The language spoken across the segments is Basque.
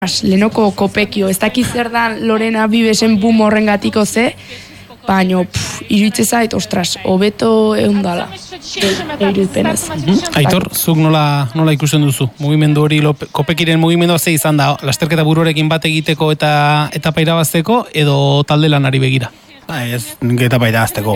Lehenoko kopekio, ez dakiz zer da Lorena Bibesen boom horrengatiko ze, baina iruditzen zait, ostras, hobeto eundala, irudipenez. Aitor, zuk nola ikusten duzu? Mugimendu hori, kopekiren mugimendua ze izan da, lasterketa buruarekin bat egiteko eta etapa irabazteko, edo talde lanari begira? Ez, etapa irabazteko.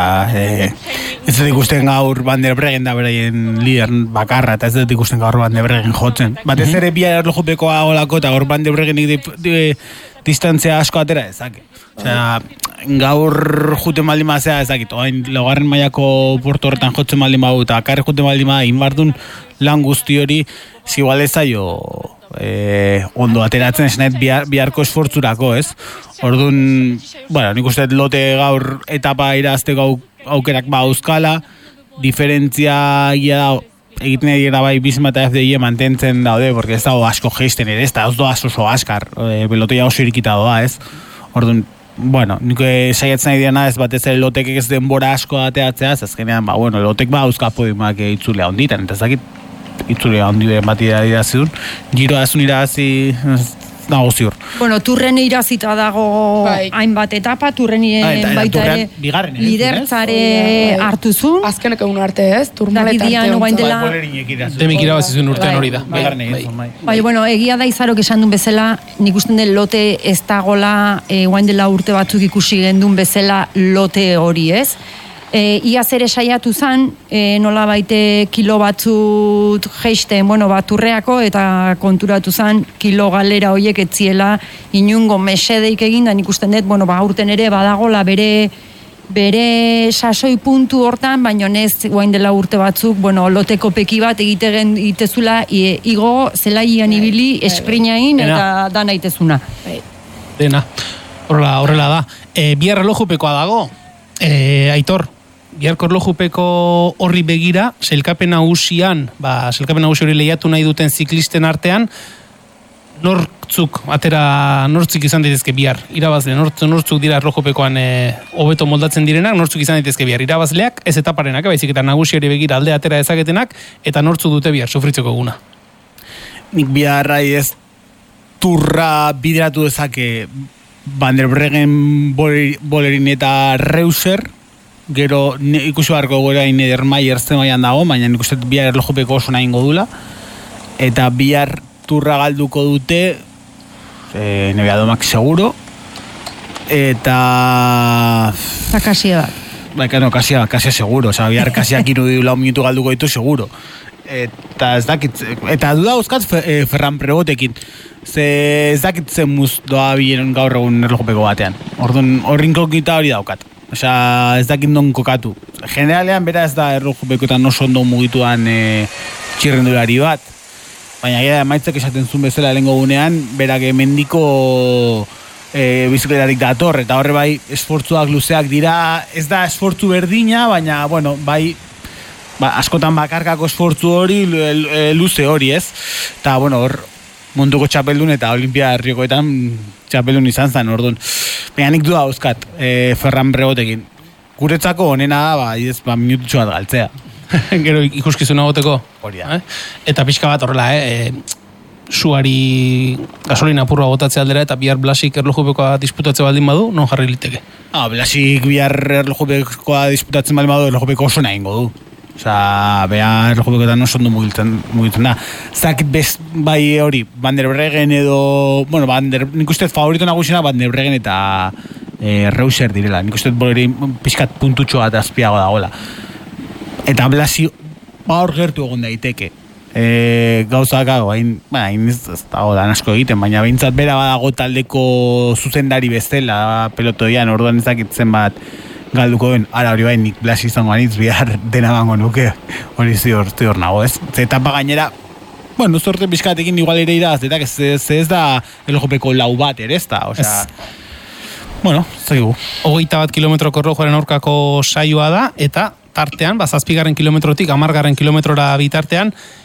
Ez dut ikusten gaur Van der Breggen da beraien lider bakarra, eta ez dut ikusten gaur Van der Breggen jotzen. Batez ere bia erlojupekoa golako, eta gaur Van der Breggenik distantzia asko atera ezake. Gaur juten baldin mazea ezakit, oain laugarren mailako portu horretan jotzen baldin bau, eta akarri juten baldin bau, inbardun lan guzti hori, zigual ez zaio ondo ateratzen esnet biharko esfortzurako, ez? Orduan, nik uste lote gaur etapa irazteko aukerak euskala, diferentzia gira da, egiten dira bai Bizma eta FDI mantentzen daude, porque ez dago asko geisten ere, ez da oso oso askar, belotea oso irikita doa, ez? Orduan, nik saiatzen nahi diana ez batez ere lotek ez denbora asko ateatzea, azkenean, lotek euskal podiumak itzulea onditan, eta ezakit itzulea ondiren bat irazidun, giro azun irazi dago ziur. Turren irazita dago hainbat etapa, turren baita ere lidertzare hartuzun. Azkeneko un arte ez, turmalet arte. Demik irabazizun urtean hori da. Egia da Izarok esan duen bezala, nik usten den lote ez dagola, guain dela urte batzuk ikusi gendun bezala lote hori ez. Iaz ere saiatu zen, nola baite kilo batzut geisten, turreako, eta konturatu zen, kilo galera horiek etziela inungo mesedeik egin, da nik usten dut, aurten ere badagola bere sasoi puntu hortan, baina nez guain dela urte batzuk, loteko peki bat egitezula, igo zelaian ibili, esprinain, eta dana itezuna. Dena, horrela da. Bihar erlojupekoa dago, Aitor, biharko erlojupeko horri begira, sailkapen nagusi hori lehiatu nahi duten ziklisten artean, nortzuk izan daitezke bihar, irabazle, nortzuk dira erlojupekoan hobeto moldatzen direnak, nortzuk izan daitezke bihar, irabazleak, ez etaparenak, baizik eta nagusi hori begira alde atera ezagetenak, eta nortzuk dute bihar, sufritzeko eguna. Nik biharrai ez turra bideratu dezake Van der Breggen, Bolerin eta Reuser, gero ikusi beharko gora Nedermayer zemaian dago, baina nik uste bihar erlojupeko oso nahi ingo dula, eta bihar turra galduko dute Nebiadomak seguro, eta Kasia bat. Kasia seguro, bihar Kasiak 4 minutu galduko ditu seguro. Eta ez dakit, eta duda uzkat Ferran Pregotekin, ez dakit zen muz doa bilen gaur egun erlojupeko batean. Orduan, horrin kokita hori daukat. Ez dakit non kokatu. Generalean, bera ez da erlojupekoetan oso ondo mugituan txirrendulari bat. Baina gara maitzak esaten zuen bezala lehenko gunean, berak mendiko bizikletarik dator, eta horre bai esfortzuak luzeak dira, ez da esfortzu berdina, baina, bai, askotan bakarkako esfortzu hori, luze hori, ez? Eta, hor, munduko txapeldun eta Olimpia Herriokoetan txapeldun izan zen, orduan. Baina nik du dauzkat, Ferran Pregotekin. Guretzako honena da, minututxo bat galtzea. Gero ikuskizuna goteko. Hori da. Eta pixka bat horrela, suari gasolina apurra botatzea aldera, eta bihar Blasik erlojupekoa disputatze baldin badu, non jarri liteke? Blasik bihar erlojupekoa disputatzen baldin badu, erlojupeko oso nahi ingo du. Behar erlojupekoetan oso ondo mugitzen da. Zakit bai hori, Van der Breggen edo, nik uste favorito nagusina Van der Breggen eta Reuser direla. Nik uste pixkat puntutxo bat azpiago dagoela. Eta Blasi hor gertu egon daiteke. Gauzak hain ez dago da asko egiten, baina behintzat bera badago taldeko zuzendari bezala pelotoian, orduan ezakitzen bat galduko duen, hori bai nik Blasi izango anitz bihar dena bango nuke, hori zior nago, ez? Etapa gainera, zorte pixkatekin igual ere iraz, eta ez da erlojupeko lau bat ere, ez da, zagigu. 21 kilometroko erlojuaren aurkako saioa da, eta tartean, 7. kilometrotik 10. kilometrora bitartean,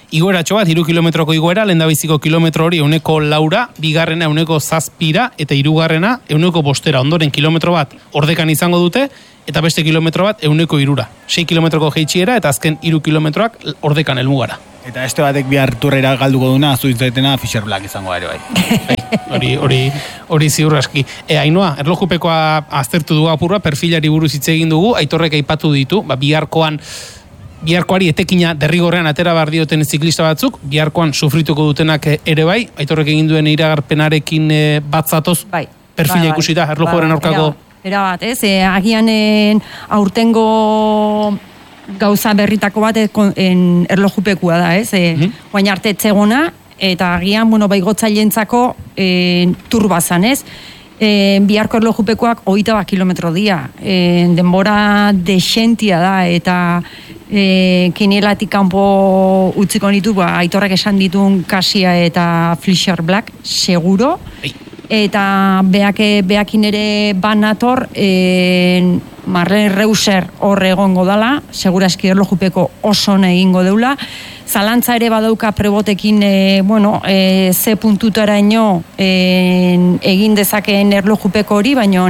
igoeratxo bat, 3 kilometroko igoera, lehendabiziko kilometro hori 4%, bigarrena 7%, eta hirugarrena 5%. Ondoren kilometro bat ordekan izango dute, eta beste kilometro bat 3%. 6 kilometroko jeitsiera, eta azken 3 kilometroak ordekan helmugara. Eta este batek bihar turrera galduko duna, zuitzaitena Fisher Black izango ere bai. Hori ziur aski. Ainhoa, erlojupekoa aztertu dugu apurra, perfilari buruz hitz egin dugu, Aitorrek aipatu ditu, biharkoari etekina derrigorrean atera behar dioten ziklista batzuk, biharkoan sufrituko dutenak ere bai, Aitorrek egin duen iragarpenarekin batzatoz, perfila ikusita, erlojuaren aurkako. Era bat, ez? Agian aurtengo gauza berritako bat erlojupekua da, ez? Guain arte etzegona, eta agian, baigotzaileentzako turbazan, ez? Biharko erlojupekoak 22 kilometro dia. Denbora desentia da, eta kinielatik kanpo utziko ditu, Aitorrek esan ditun Kasia eta Fisher Black, seguro. Eta beakin ere banator Marlene Reuser hor egongo dala, seguraski erlojupeko oso egingo deula. Zalantza ere badauka prebotekin ze puntutaraino egin dezakeen erlojupeko hori, baina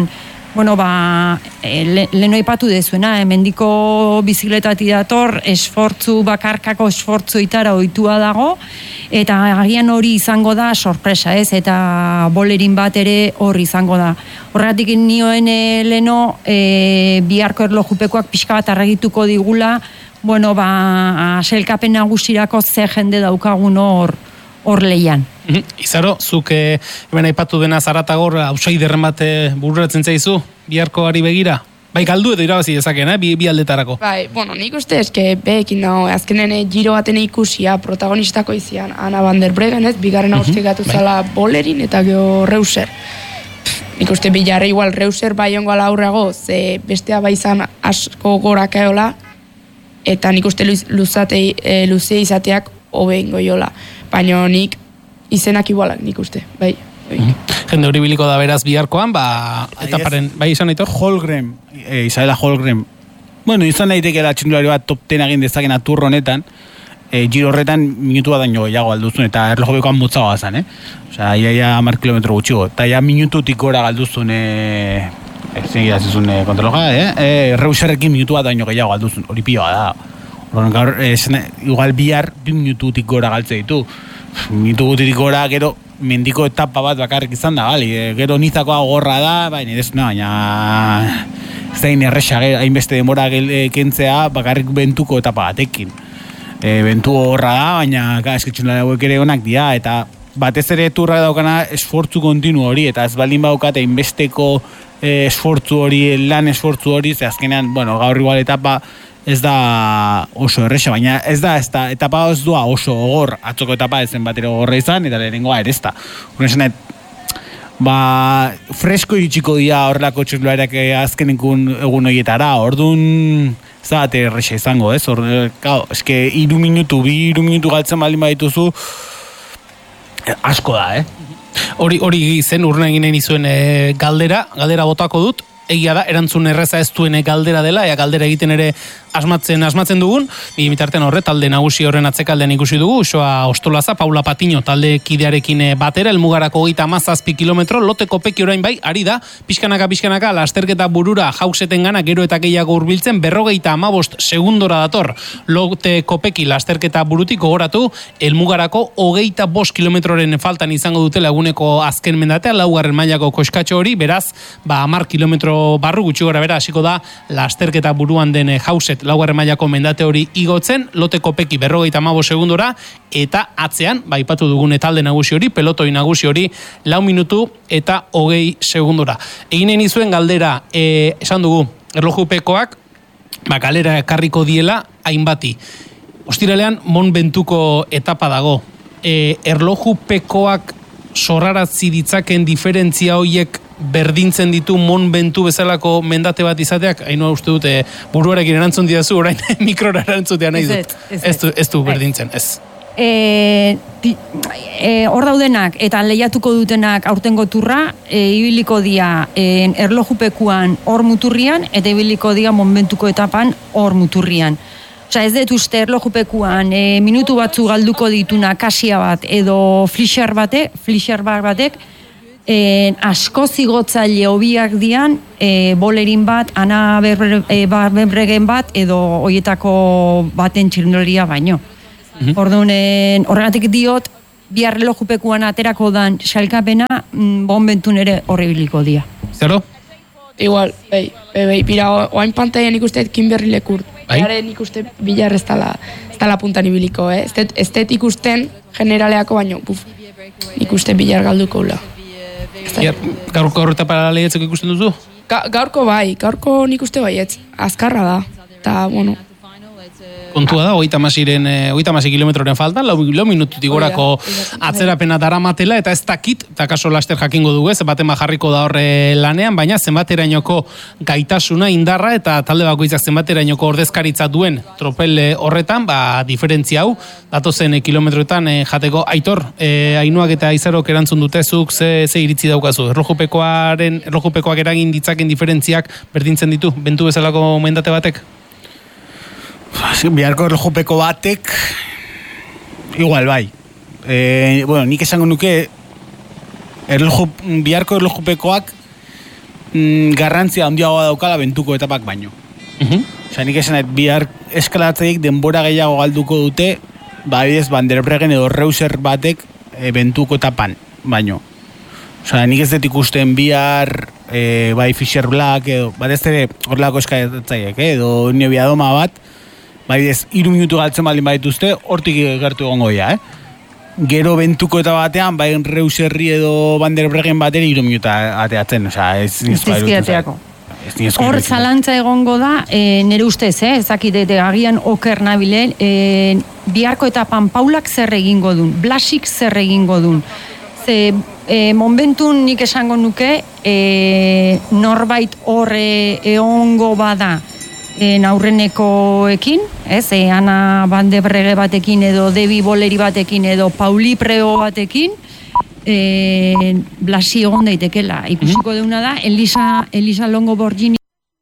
lehen aipatu dezuena, mendiko bizikletatik dator, bakarkako esfortzu itara ohitua dago, eta agian hori izango da sorpresa, ez? Eta bolerin bat ere hor izango da. Horregatik nioen leno biharko erlojupekoak pixka bat argituko digula, sailkapen nagusirako ze jende daukagun hor lehian. Izaro, zuk hemen aipatu dena zaratagor outsiderren bat bururatzen zaizu, biharkoari begira? Bai, galdu edo irabazi dezakeen, bi aldetarako. Bai, nik uste eske behekin dago, azkenen giro baten ikusia protagonistako izian, Ana van der Breggen, ez, bigarren austigatu zala Bolerin eta geho Reuser. Nik uste bilarra igual Reuser bai ongo ala aurreago, ze bestea bai izan asko gorakaiola, eta nik uste luze izateak hobeingo jola. Baina nik izenak igualak nik uste, bai. Jende hori biliko da beraz biharkoan, etaparen, bai izan Aitor? Holmgren, Isabela Holmgren, izan daitekeela txindulari bat top 10 egin dezaken atur honetan, giro horretan minutu bat daño gehiago alduzun, eta erlojupekoan mutzagoa zan, Osea, ia 10 kilometro gutxigo, eta ia minututik gora galduzun, ezin gidazizun kontrologa, Reuserrekin minutu bat daño gehiago alduzun, hori pioa da. Gaur, igual bihar 2 minututik gora galtze ditu. Minututik gora, gero mendiko etapa bat bakarrik izan da, gero nizakoa gorra da, baina zein erresa, hainbeste demora kentzea bakarrik bentuko etapa batekin. Bentu gorra da, baina esketxunara hauek ere honak dira, eta batez ere turra daukana esfortzu kontinu hori, eta ez baldin baukate hainbesteko esfortzu hori, lan esfortzu hori, ze azkenean, gaur igual etapa ez da oso erresa, baina ez da etapa ez doa oso gogor, atzoko etapa ezen batero gogorra izan, eta lehenengoa ere ez da. Honetan, fresko iritsiko dira horrelako txirloareak azkenekun egun horietara, orduan ez da erresa izango, ez? Eske 3 minutu galtzen baldin badituzu, asko da, Hori zen urna eginen izuen galdera botako dut, egia da, erantzun erreza ez duen galdera dela, galdera egiten ere asmatzen dugun, bitartean horre, talde nagusi horren atzekaldean ikusi dugu, Usoa Ostolaza, Paula Patiño talde kidearekin batera, elmugarako 37 kilometro, loteko peki orain bai, ari da, pixkanaka, lasterketa burura jauseten gana, gero eta gehiago hurbiltzen, 55 segundora dator, loteko peki lasterketa burutik gogoratu, elmugarako 25 kilometroren faltan izango dutela eguneko azken mendatea, 4. mailako koskatxo hori, beraz, 10 kilometro barru gutxi gora bera, hasiko da lasterketa buruan den jauset 4. mailako mendate hori igotzen, loteko peki 55 segundora, eta atzean, aipatu dugune talde nagusi hori, pelotoi nagusi hori, 4 minutu eta 20 segundora. Eginen izuen galdera, esan dugu, erlojupekoak, galera ekarriko diela, hainbati. Ostiralean, Mont Ventuko etapa dago. Erlojupekoak sorraratzi ditzaken diferentzia hoiek berdintzen ditu Mont Ventu bezalako mendate bat izateak, hainua uste dute buruarekin erantzun didazu, orain mikrora erantzutea nahi dut. Ez du berdintzen, ez. Hor daudenak eta lehiatuko dutenak aurtengo turra, ibiliko dia erlojupekuan hor muturrian, eta ibiliko dia Mont Ventuko etapan hor muturrian. Osea, ez dut uste erlojupekuan minutu batzu galduko dituna kasia bat edo flisher batek asko zigotzaile hobiak dian bolerin bat, Ana Berbregen bat edo hoietako baten txirrindoleria baino. Orduan, horregatik diot, bihar erlojupekuan aterako dan sailkapena bonbentun ere horribiliko dia. Zero? Igual, pira, oain pantaian ikuste Kimberly Lekurt. Bai? Nik uste Bilar ez dala puntan ibiliko, Ez dut ikusten generaleako baino, nik uste Bilar galduko ula. Gaurko horreta paraleietzeko ikusten duzu? Gaurko nik uste baietz, azkarra da, eta, bueno. Kontua da, 36 kilometroren faltan, lau minututik gorako atzerapena daramatela, eta ez dakit, eta kaso laster jakingo dugu ez, baten jarriko da horre lanean, baina zenbaterainoko gaitasuna, indarra, eta talde bakoitzak zenbaterainoko ordezkaritza duen tropel horretan, diferentzia hau, datozen kilometroetan jateko. Aitor, Ainuak eta Aizarok erantzun dutezuk, ze iritzi daukazu? Erlojupekoak eragin ditzaken diferentziak berdintzen ditu, bentu bezalako mendate batek? Biharko erlojupeko batek igual bai. Nik esango nuke biharko erlojupekoak garrantzia handiagoa daukala bentuko etapak baino. Osea, nik esanet bihar eskalatzeik denbora gehiago galduko dute, bidez Van der Breggen edo Reuser batek bentuko etapan baino. Osea, nik ez dut ikusten bihar bai Fischer Black edo batez ere horrelako eskalatzaiek edo Nebiadoma bat, bidez 3 minutu galtzen baldin badituzte, hortik gertu egongo dira, Gero bentuko eta batean, bai Reuserri edo Van der Breggen bateri 3 minutu ateatzen, osea, ez nizkoa. Hor zalantza egongo da, nire ustez, ezakite agian oker nabilen, biharko etapan Paulak zer egingo dun, Blasik zer egingo dun. Ze, monbentun nik esango nuke, norbait hor egongo bada, aurrenekoekin, Ana Van der Breggen batekin edo Debi Boleri batekin edo Pauli Preo batekin, Blasi egon daitekela. Ikusiko deuna da, Elisa Longo Borgini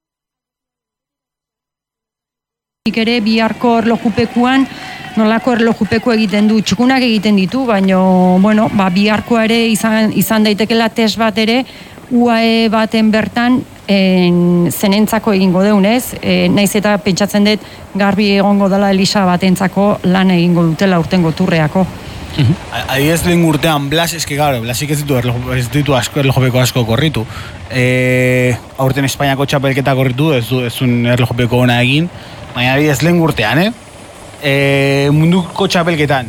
ere biharko erlojupekuan nolako erlojupeko egiten du, txukunak egiten ditu, baino, bueno, biharkoa ere izan daitekela test bat ere, UAE baten bertan zenentzako egingo deunez, naiz eta pentsatzen dut garbi egongo dela Elisa batentzako lan egingo dutela urtengo turreako. Adibidez lehen urtean Blas, Blasik ez ditu erlojupeko asko korritu. Aurten Espainiako txapelketa korritu, ez duen erlojupeko ona egin, baina adibidez lehen urtean, munduko txapelketan,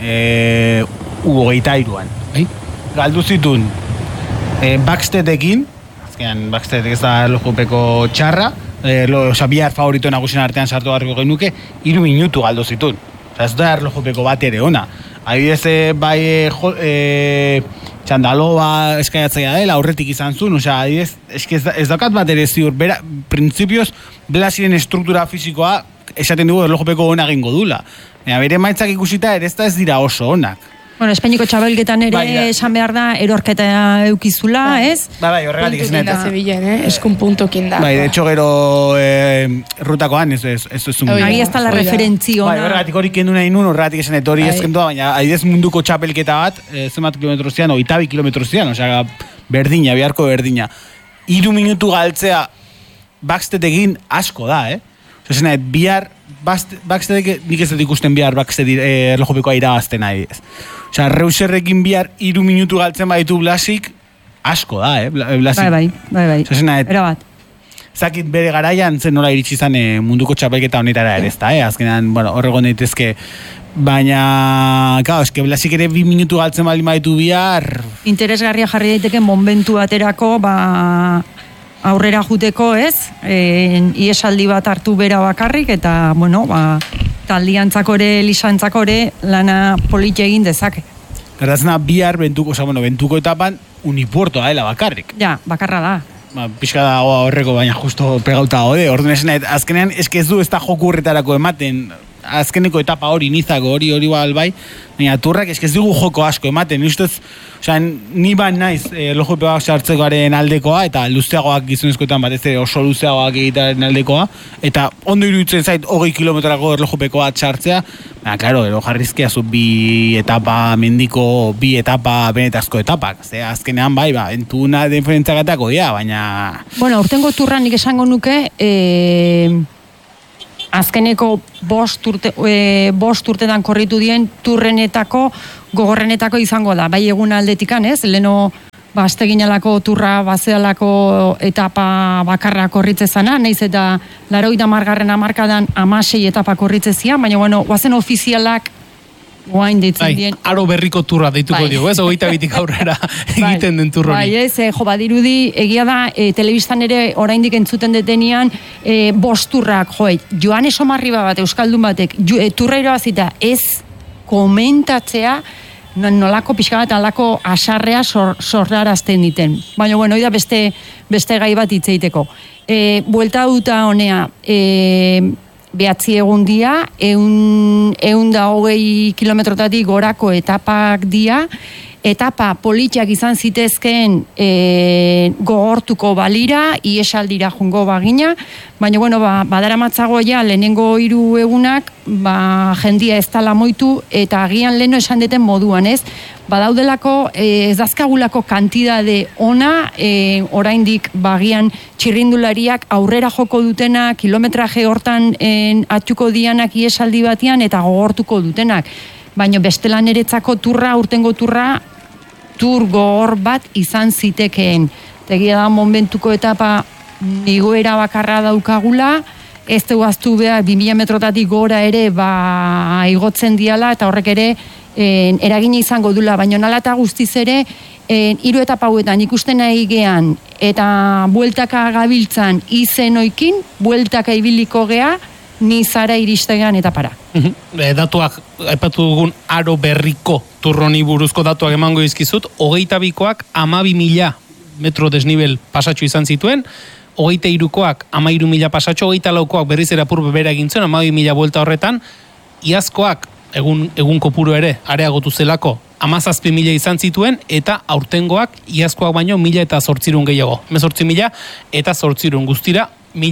23an. Galdu zitun Backstedekin, azkenan Backstedek ez da erlojupeko txarra, bihar favorito nagusien artean sartu garriko genuke, 3 minutu galdu zitun. Ez da erlojupeko bat ere ona. Adibidez, Txandaloba eskaiatzaia dela, aurretik izan zuen, adibidez, ez daukat bat ere ziur, printzipioz, Blasiren estruktura fisikoa esaten dugu erlojupeko ona egingo dula. Bere maitzak ikusita ere ez dira oso onak. Bueno, Espainiko txabelketan ere esan behar da erorketa eukizula, ez? Bai, horregatik esan eta. Eskun puntokin da. Bai, de hecho gero rutakoan ez zuen. Ari ez da la referentzio. Bai, horregatik hori kendu nahi nun, horregatik esan eta hori ez kendu, baina adidez munduko txapelketa bat, zenbat kilometro zian, 22 kilometro zian, osea, berdina, biharko berdina. 3 minutu galtzea Backstedekin asko da, Osea, bihar, Backstedek nik ez dut ikusten bihar Backstedek erlojupikoa irabazten nahi ez. Osea, Reuserrekin bihar 3 minutu galtzen baditu Blasik, asko da, Blasik. Bai. Erabat. Zakit bere garaian zen nola iritsi izan munduko txapelketa honetara ere, ezta, azkenan, bueno, horrego daitezke, baina, claro, eske Blasik ere 2 minutu galtzen baldin baditu bihar... Interesgarria jarri daiteken momentu baterako, aurrera juteko, iesaldi bat hartu bera bakarrik, eta, bueno, taldiantzako ere, lisantzako ere, lana politxe egin dezake. Gertatzena bihar bentuko etapan unipuertoa dela bakarrik. Ja, bakarra da. Pixka da horreko, baina justo pegauta gode. Orduan esan, azkenean, ez du ez da joku horretarako ematen, azkeneko etapa hori, nizako hori bai, baina turrak ez dugu joko asko ematen, ustez, osea, ni ban naiz erlojupekoak sartzekoaren aldekoa, eta luzeagoak gizonezkoetan batez oso luzeagoak egitaren aldekoa, eta ondo iruditzen zait 20 kilometrako erlojupekoa sartzea, baina, klaro, jarrizkea zu bi etapa benetazko etapak, ze azkenean bai, entuna diferentziagatako dira, baina... Bueno, urtengo turra nik esango nuke, azkeneko bost urtetan korritu dien turrenetako, gogorrenetako izango da. Bai egun aldetikan, ez? Leno asteginalako turra bazealako etapa bakarra korritze zana, nahiz eta 80. hamarkadan 16 etapa korritze zian, baina bueno, guazen ofizialak guain deitzen dien. Aro berriko turra deituko dio, ez? 22tik aurrera egiten den turroni. Bai, ez, badirudi, egia da, telebistan ere oraindik entzuten detenian, bost turrak, Joan Esomarriba bat, Euskaldun batek, turra irabazita ez komentatzea, nolako pixka bat alako asarrea sorrarazten diten. Baina, bueno, oida beste gai bat hitzeiteko. Buelta duta honea, behatzi egun dia, 120 kilometrotatik gorako etapak dia, etapa politiak izan zitezkeen gogortuko balira, iesaldira jungo bagina, baina, bueno, badara matzago ja, lehenengo 3 egunak, jendia ez tala moitu, eta agian leheno esan deten moduan, ez? Badaudelako, ez dazkagulako kantidade ona, oraindik bagian txirrindulariak aurrera joko dutena, kilometraje hortan atxuko dianak iesaldi batian, eta gogortuko dutenak. Baina bestelan eretzako turra, urtengo turra, tur gogor bat izan zitekeen. Tegia da, momentuko etapa igoera bakarra daukagula, ez duaztu behar 2000 metrotatik gora ere igotzen diala, eta horrek ere eragina izango dula, baina nala eta guztiz ere, 3 etapa hauetan ikusten nahi gean, eta bueltaka gabiltzan izenoikin, bueltaka ibiliko gea, ni zara iristegean etapara. Datuak, aipatu dugun aro berriko turroni buruzko datuak emango izkizut, 22koak 12.000 metro desnivel pasatxo izan zituen, 23koak 13.000 pasatxo, 24koak berriz erapur bebera egin zuen, 12.000 buelta horretan, iazkoak egun kopuru ere areagotu zelako 17.000 izan zituen, eta aurtengoak iazkoak baino 1.800 gehiago. 18.000 eta 800 guztira,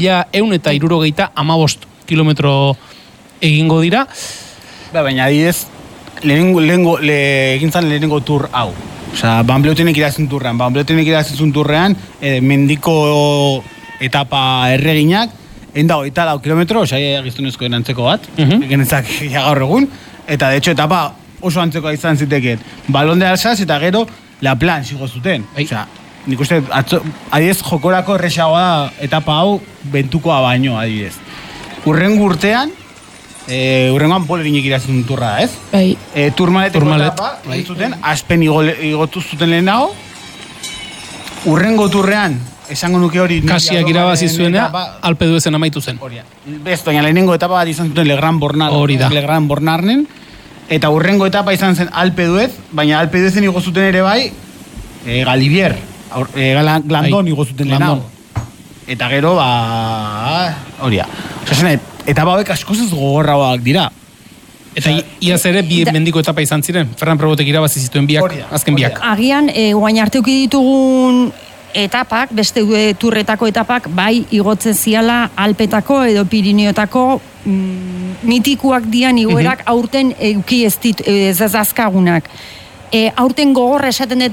1.175 kilometro egingo dira. Baina adidez, egin zan lehenengo tur hau. Osa, Banbleutenek irazien turrean, mendiko etapa erreginak, 124 kilometro, osa, giztunezkoen antzeko bat, genezak gaur egun, eta de hecho etapa oso antzekoa izan ziteket. Balon de Alsaz eta gero La Plan zigo zuten. Osa, nik uste, adidez, jokorako erresagoa da etapa hau bentukoa baino, adidez. Urrengo urtean, urrengoan polerinek irazien turra, ez? Bai. Turmaleteko etapa, zuten, aspen igotu zuten lehenago. Urrengo turrean, esango nuke hori... Kasiak irabazi zuena, Alpe d'Huezen amaitu zen. Ez, baina lehenengo etapa bat izan zuten Legrand Bornarnen, eta urrengo etapa izan zen Alpe d'Huez, baina Alpe d'Huezen igo zuten ere bai, Galibier, Glandon igo zuten lehenago. Eta gero, hori da. Osa, etapa hauek askozez gogorragoak dira. Eta iaz ere bi mendiko etapa izan ziren, Ferran Probotek irabazi zituen biak, azken biak. Agian, guain arteuki ditugun etapak, beste turretako etapak, bai igotzen ziala Alpetako edo Pirineotako mitikuak dian igoerak aurten euki ez azkagunak. Aurten gogorra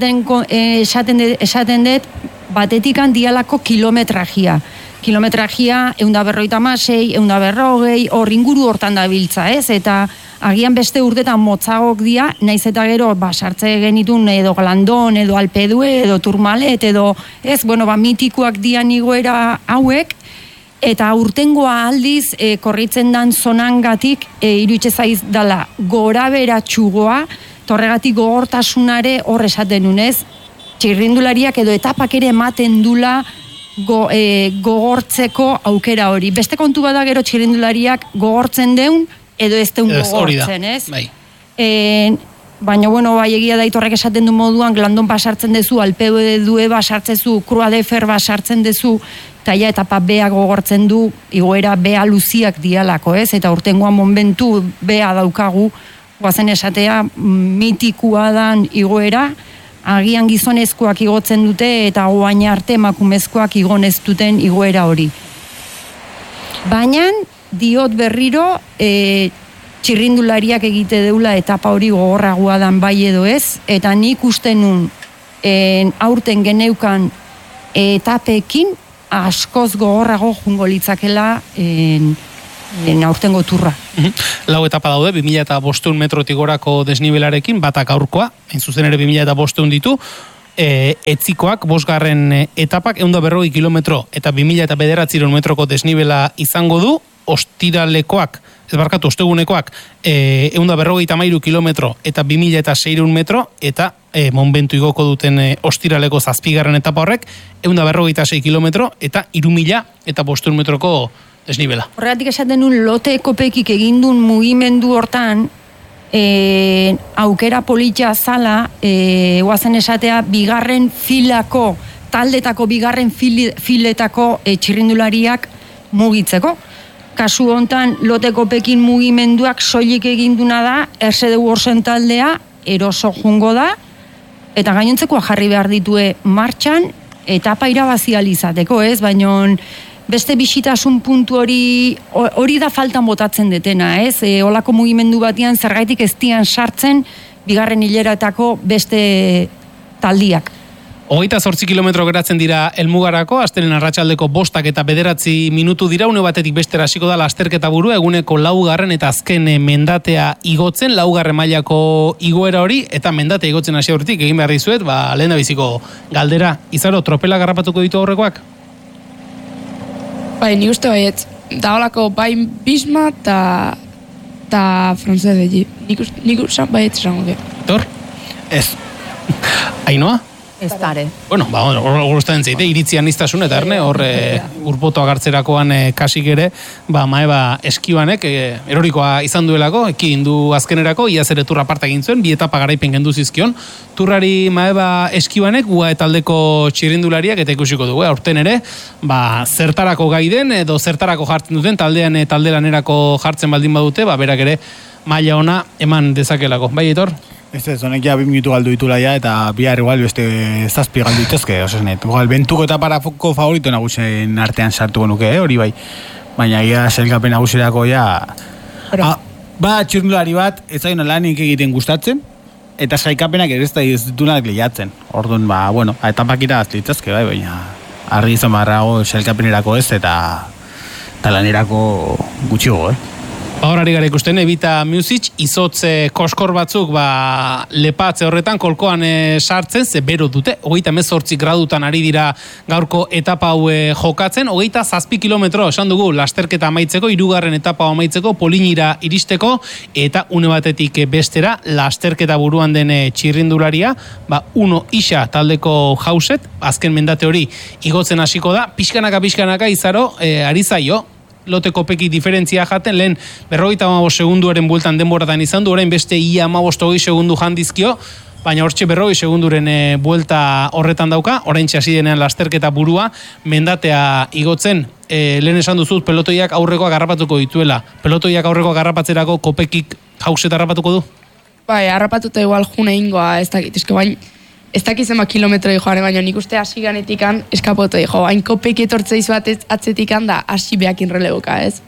esaten dut, batetikan dialako kilometrajia. Kilometrajia, 156, 140, hor inguru hortan da biltza, ez? Eta agian beste urtetan motzagok dia, naiz eta gero, sartze genitun edo Glandon, edo Alpe d'Huez, edo Tourmalet, edo, ez, bueno, mitikuak dian igoera hauek, eta urtengoa aldiz, korritzen dan zonangatik, iruitze zaiz dala, gora beratxugoa, torregatik gogortasunare hor esaten nunez, txirrindulariak edo etapak ere ematen dula gogortzeko aukera hori. Beste kontu bada gero txirrindulariak gogortzen deun, edo ez deun gogortzen, ez? Bai. baina bueno, bai egia da Aitorrek esaten du moduan, Glandon basartzen dezu, Alpeu due basartzezu, Croix de Fer basartzen dezu, eta ja etapa bea gogortzen du, igoera bea luziak dialako, ez? Eta urtengoan momentu bea daukagu, guazen esatea, mitikua dan igoera, agian gizonezkoak igotzen dute, eta oain arte emakumezkoak igonez duten igoera hori. Baina, diot berriro, txirrindulariak egite deula etapa hori gogorragoa dan bai edo ez, eta nik uste nun aurten geneukan etapekin askoz gogorrago jungo litzakela aurtengo turra. Lau etapa daude, 2500 metrotik gorako desnibelarekin, batak aurkoa, hain zuzen ere 2500 ditu, etzikoak, 5. etapak, 140 kilometro eta 2900 metroko desnibela izango du, ostiralekoak, ostegunekoak, 153 kilometro eta 2600 metro, eta monbentu igoko duten ostiraleko 7. etapa horrek, 156 kilometro eta 3500 metroko desnibela. Horregatik esaten nun lote kopekik egindun mugimendu hortan, aukera politia zala, guazen esatea, bigarren filako, taldetako bigarren filetako txirrindulariak mugitzeko. Kasu hontan lote kopekin mugimenduak soilik eginduna da, Ersede Worsen taldea, eroso jungo da, eta gainontzekoa jarri behar ditue martxan, etapa irabazializateko, ez? Baina beste bisitasun puntu hori da faltan botatzen detena, ez? Olako mugimendu batian zergaitik ez dian sartzen bigarren hileratako beste taldiak. 28 kilometro geratzen dira helmugarako, astelen arratsaldeko 5 eta 9 minutu dira, une batetik bestera hasiko da lasterketa burua, eguneko 4. eta azken mendatea igotzen, 4. mailako igoera hori, eta mendatea igotzen hasi aurretik egin behar dizuet, lehen da biziko galdera. Izaro, tropela garrapatuko ditu aurrekoak? Bai, ni uste baiet, da holako bai Bisma eta Frances de G. Nik uste baiet esango ge. Tor? Ez. Ainoa? Ez dare. Bueno, hor gustatzen zeite, iritzian niztasun eta erne, hor urpoto agartzerakoan kasik ere, maeba eskibanek erorikoa izan duelako, ekin du azkenerako, iaz ere turra parte egin zuen, 2 etapa garaipen gendu zizkion, turrari maeba eskibanek, UAE taldeko txirrindulariak, eta ikusiko dugu, aurten ere, zertarako gaiden, edo zertarako jartzen duten, taldelanerako jartzen baldin badute, berak ere, maila ona eman dezakelako. Bai, Aitor? Ez, honek ja 2 minutu galdu ditula ja, eta bihar igual beste 7 galdu dituzke, osasnet. Igual, bentuko eta parafoko favorito nagusen artean sartuko nuke, hori bai. Baina ia selkapen nagusirako ja... txirrindulari bat, ez zain lanik egiten gustatzen, eta saikapenak ere ez ditunak lehiatzen. Orduan, etapakira azlitzazke, bai, baina argi izan barrago selkapenerako ez, eta lanerako gutxigo, Horari gara ikusten, Evita Music, izotze koskor batzuk lepatze horretan, kolkoan sartzen, ze bero dute, 38 gradutan ari dira gaurko etapa hau jokatzen, 27 kilometro, esan dugu, lasterketa amaitzeko, 3. etapa amaitzeko, Polinira iristeko, eta une batetik bestera, lasterketa buruan den txirrindularia, Uno Isa taldeko jauset, azken mendate hori igotzen hasiko da, pixkanaka Izaro, ari zaio, lote kopeki diferentzia jaten, lehen 55 segunduaren bueltan denboratan izan du, orain beste ia 15 segundu jandizkio, baina hortxe 40 segunduren buelta horretan dauka, orain hasi denean lasterketa burua, mendatea igotzen, lehen esan duzut pelotoiak aurrekoak garrapatuko dituela, pelotoiak aurrekoak garrapatzerako kopekik jauset harrapatuko du? Bai, harrapatuta igual june ingoa, ez dakit, baina ez dakizema kilometroi joan, baina nik uste hasi ganetikan eskapoto jo, hain kopeki etortzei zuat atzetikan da hasi behakin releboka, ez?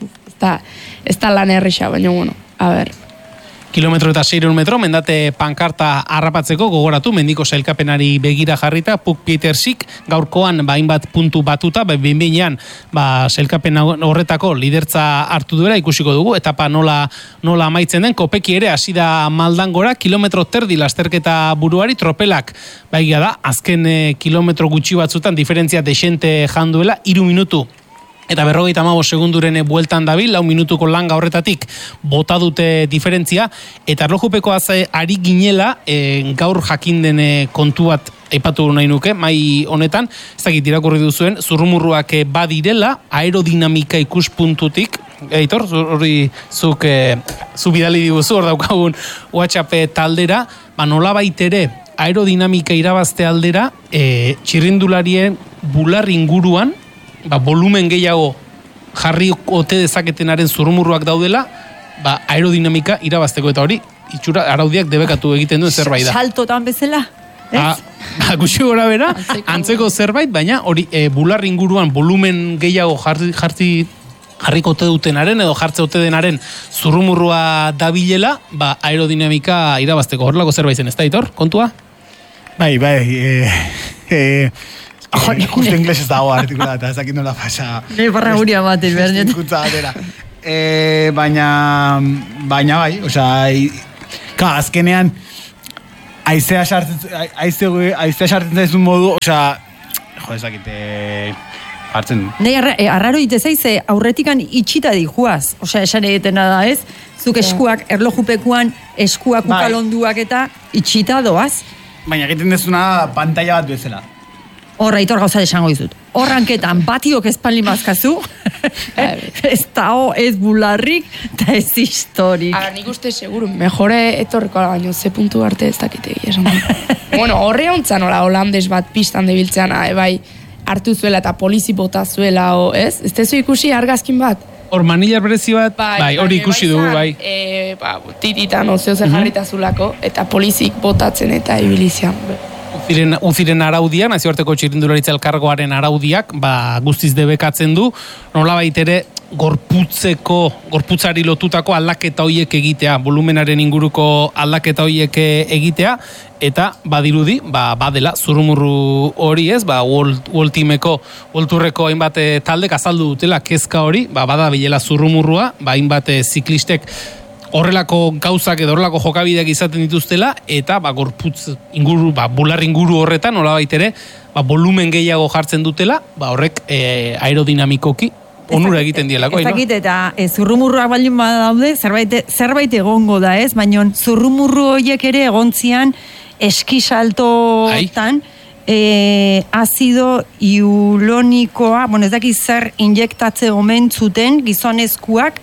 Ez da lan errisa, baina bueno, a ber. Kilometro eta 600 metro, mendate pankarta harrapatzeko, gogoratu, mendiko sailkapenari begira jarrita, Puk Pietersik, gaurkoan hainbat puntu batuta, behin-behinean, sailkapen horretako lidertza hartu duela, ikusiko dugu, etapa nola amaitzen den, kopeki ere, hasi da Maldangora, kilometro terdi lasterketa buruari, tropelak, baigia da, azken kilometro gutxi batzutan, diferentzia desente janduela, 3 minutu eta 55 segunduren bueltan dabil, 4 minutuko langa horretatik bota dute diferentzia, eta erlojupekoaz ari ginela, gaur jakin den kontu bat aipatu nahi nuke, mai honetan, ez dakit irakurri duzuen, zurrumurruak badirela, aerodinamika ikuspuntutik, Aitor, hori zu bidali diguzu, hor daukagun WhatsApp taldera, nola baitere aerodinamika irabazte aldera, txirrindularien bular inguruan, volumen gehiago jarri ote dezaketenaren zurrumurruak daudela, aerodinamika irabazteko, eta hori, itxura araudiak debekatu egiten duen zerbait da. Saltotan bezala? Gutxi gora bera, antzeko zerbait, baina hori bular inguruan volumen gehiago jarriko ote dutenaren edo jartze ote denaren zurrumurrua dabilela, aerodinamika irabazteko horrelako zerbait zen, ez da, Aitor, kontua? Bai, justo inglés ez dago artikulada, eta ezakit nola pasa. Barra guria baten, bernet. Baina bai, azkenean, aizea sartzen zaizun modu, ezakite... hartzen du. Nei, arraro itezaiz, aurretikan itxita dijuaz. Esan egiten da ez? Zuk eskuak, erlojupekuan, eskuak ukalonduak eta itxita doaz. Baina egiten dezuna pantalla bat bezala. Horra, Aitor gauza esango dizut. Horranketan, batiok ezpalin bazkazu, ez dao, ez bularrik, eta ez historik. Nik uste seguru, mejore etorriko ala baino, ze puntu arte ez dakite esan. Bueno, horre hontzan holandes bat pistan debiltzean, bai, hartu zuela eta polizi bota zuela, ez? Ez tezu ikusi argazkin bat? Hor manilar berezi bat, hori ikusi dugu, bai. Tiritan, ozeo zer jarrita zulako, eta polizik botatzen eta ibilizian. Uziren araudia, nazioarteko txirrindularitza elkargoaren araudiak, guztiz debekatzen du, nolabait ere gorputzari lotutako aldaketa hoiek egitea, volumenaren inguruko aldaketa hoiek egitea, eta badirudi, badela, zurrumurru hori ez, World Teameko, World Tourreko hainbat taldek azaldu dutela kezka hori, badabilela zurrumurrua, hainbat ziklistek horrelako gauzak edo horrelako jokabideak izaten dituztela, eta gorputz inguru, bular inguru horretan, nolabait ere, volumen gehiago jartzen dutela, horrek aerodinamikoki onura egiten dielako. Ez dakit, eta zurrumurruak baldin badaude, zerbait egongo da ez, baina zurrumurru horiek ere egontzian eskisaltotan, azido hialuronikoa, ez dakit zer injektatze omen zuten gizonezkoak,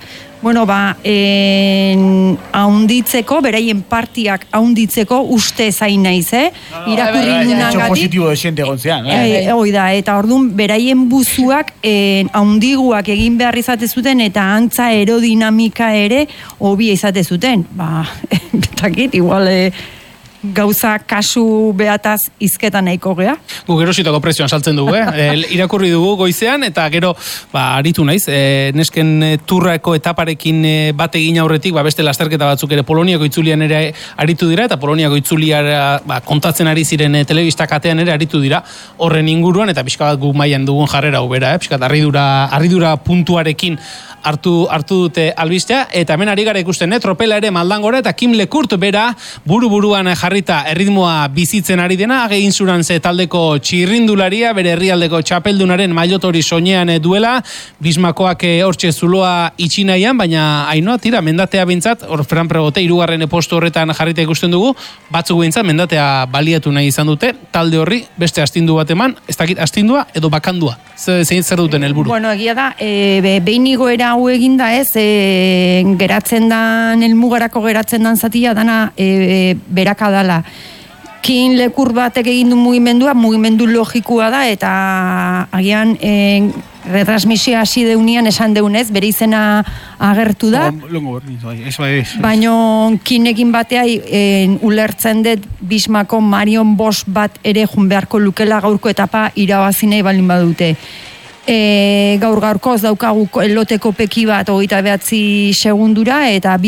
haunditzeko, beraien partiak haunditzeko uste zain naiz, irakurri nunangatik. Positibo desente gontzean. Oida, eta orduan beraien buzuak haundiguak egin behar izate zuten, eta antza aerodinamika ere hobia izate zuten. Betakit, igual gauza kasu behataz izketan nahiko gea. Gu gerositako presioan saltzen dugu, irakurri dugu goizean, eta gero, aritu naiz, nesken turrako etaparekin bat egin aurretik, beste lasterketa batzuk ere Poloniako itzulian ere aritu dira, eta Poloniako itzulia kontatzen ari ziren telebista katean ere aritu dira horren inguruan, eta pixka bat gu mailan dugun jarrera ubera, pixka bat arridura puntuarekin hartu dute albistea, eta hemen ari gara ikusten, tropela ere maldangora, eta Kim Lekurt bera buru-buruan jarrita erritmoa bizitzen ari dena, Age Insurance taldeko txirrindularia, bere herrialdeko txapeldunaren mailotori soinean duela, Bismakoak hortxe zuloa itxinaian, baina hainoa, tira, mendatea bintzat, hor Ferran Pregote, 3. postu horretan jarrita ikusten dugu, batzuk bintzat, mendatea baliatu nahi izan dute, talde horri, beste astindu bat eman, ez dakit astindua edo bakandua, zer duten helburu. Bueno, egia da, behin igoera hau eginda ez, geratzen dan, elmugarako geratzen dan zatia, dana beraka dala. Kim Lekurt batek egin du mugimendu logikoa da, eta agian retransmisioa hasi deunian esan deunez, bere izena agertu da. Baina Kinekin batea ulertzen dut Bismako Marion Bosch bat ere jun beharko lukela gaurko etapa irabazi nahi baldin badute. Gaurkoz daukagu loteko peki bat 29 segundura eta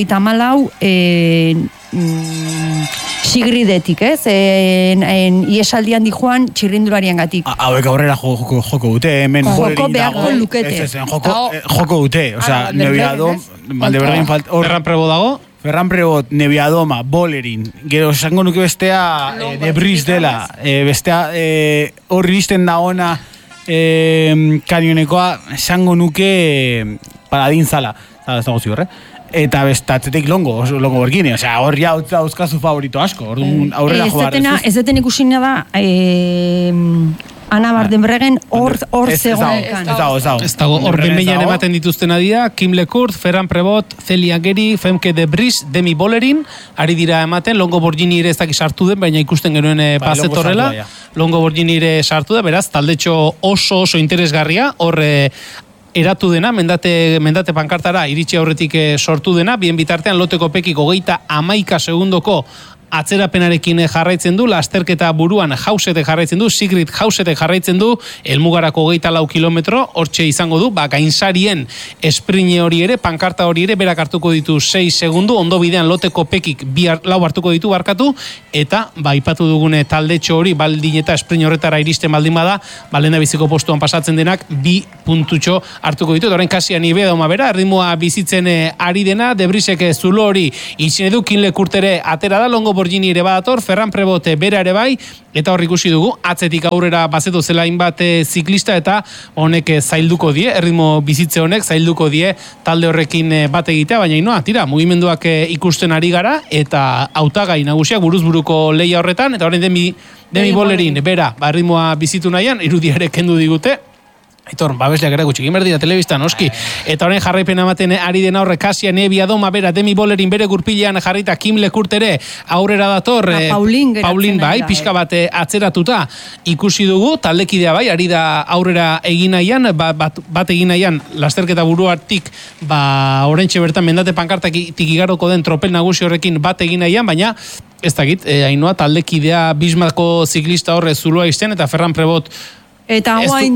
2:54 sigridetik, ez? Iesaldian di joan txirrindularian gatik. Hauek aurrera joko dute, hemen joko beharko lukete. Joko dute, osea, Nebiadom, Valdeberdin Ferran Prebo dago? Ferran Prebot, Nebiadoma, Bolerin, gero esango nuke bestea Debris dela, bestea horri izten da ona kanionekoa esango nuke paladin zala, ez dago ziur, eta bestatzetik longo borgini, osea, horri hauzkazu favorito asko, orduan aurrera joar. Ez deten ikusina da, Ana Vandenbergen hor zegoen. Ez dago, hor benbeinan ematen dituzten adia, Kim Lecourt, Ferran Prevot, Celia Geri, Femke de Vries, Demi Bollerin, ari dira ematen, Longo Borgini ere ez dakiz sartu den, baina ikusten genuen pazetorrela, Longo Borgini ere sartu da, beraz, taldetxo oso interesgarria, hor eratu dena, mendate pankartara iritsi aurretik sortu dena, bien bitartean loteko pekik 31 segundoko atzerapenarekin jarraitzen du, lasterketa buruan Hausetek jarraitzen du, Sigrid Hausetek jarraitzen du, elmugarako 24 kilometro, hortxe izango du, gainsarien esprine hori ere, pankarta hori ere, berak hartuko ditu 6 segundu, ondo bidean loteko pekik 4 hartuko ditu barkatu, eta ipatu dugune taldetxo hori, baldin eta esprine horretara iristen baldin bada, lenda biziko postuan pasatzen denak, 2 puntutxo hartuko ditu, eta horren kasian ibe dauma bera, erritmoa bizitzen ari dena, De Vriesek zulo hori itxine du, Kim Lecourt ere atera da, Longo Borgini ere badator, Ferran Prevot bera ere bai, eta hor ikusi dugu, atzetik aurrera bazetu zela hainbat ziklista, eta honek zailduko die, erritmo bizitze honek zailduko die talde horrekin bat egitea, baina tira, mugimenduak ikusten ari gara, eta hautagai nagusiak buruzburuko leia horretan, eta horren Demi Bollerin, bera, erritmoa bizitu nahian, irudia ere kendu digute, Aitor, babesleak ere gutxi, gimerdira telebistan, oski. Eta horren jarraipen ematen ari dena horre, Kasia, Nebia, Doma, bera, Demi Bollerin bere gurpilean jarrita, Kim Lecourt ere aurrera dator, Paulin bai, pixka bat atzeratuta ikusi dugu, taldekidea bai, ari da aurrera egin nahian, bat egin nahian, lasterketa buruartik, orentxe bertan mendate pankartatik igaroko den tropel nagusi horrekin bat egin nahian, baina ez dakit, Ainhoa, taldekidea Bismarko ziklista horre zuloa izten, eta Ferran Prevot eta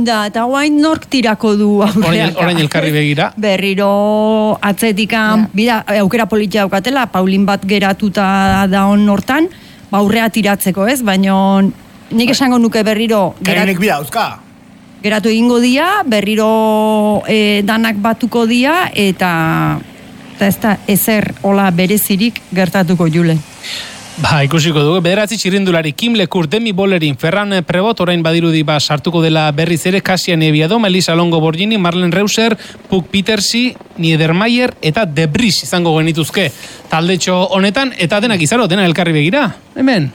guain nork tirako du aurreaka. Orain elkarri begira. Berriro atzetikan, bida, aukera politia daukatela, Paulin bat geratuta da on hortan, aurrea tiratzeko, ez? Baina nik esango nuke berriro geratu egingo dia, berriro danak batuko dia, eta ez da ezer hola berezirik gertatuko jule. Ikusiko dugu, bederatzi txirrindulari Kim Lecourt, Demi Bollerin, Ferran Prevot, orain badirudi sartuko dela berriz ere, Kasia, Nebia, Doma, Elisa Longo Borgini, Marlene Reusser, Puk Petersi, Niedermayer eta De Vries izango genituzke taldetxo honetan, eta denak izaro, dena elkarri begira, hemen.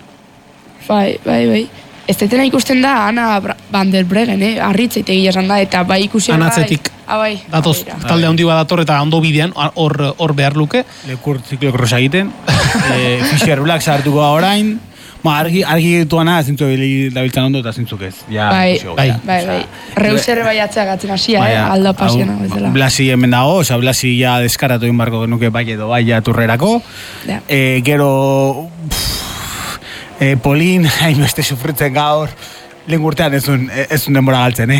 Bai. Ez detena ikusten da Ana Vandenbergen, arritzeite egia esan da, eta bai ikusi Anatzetik. Datoz, talde handi bat dator eta ondo bidean, hor behar luke. Lecourt ziklokrosa egiten, Fischer Black sartuko orain, argi dutuana zintzu dabiltzan ondo eta zintzuk ez. Bai. Reusere bai atzeagatzen hasia, alda pasiona bezala. Blasi hemen dago, Blasi ja deskaratu egin barko genuke bai edo bai turrerako. Gero Polin, hainbeste sufritzen gaur, lehen urtean ez un denbora galtzen,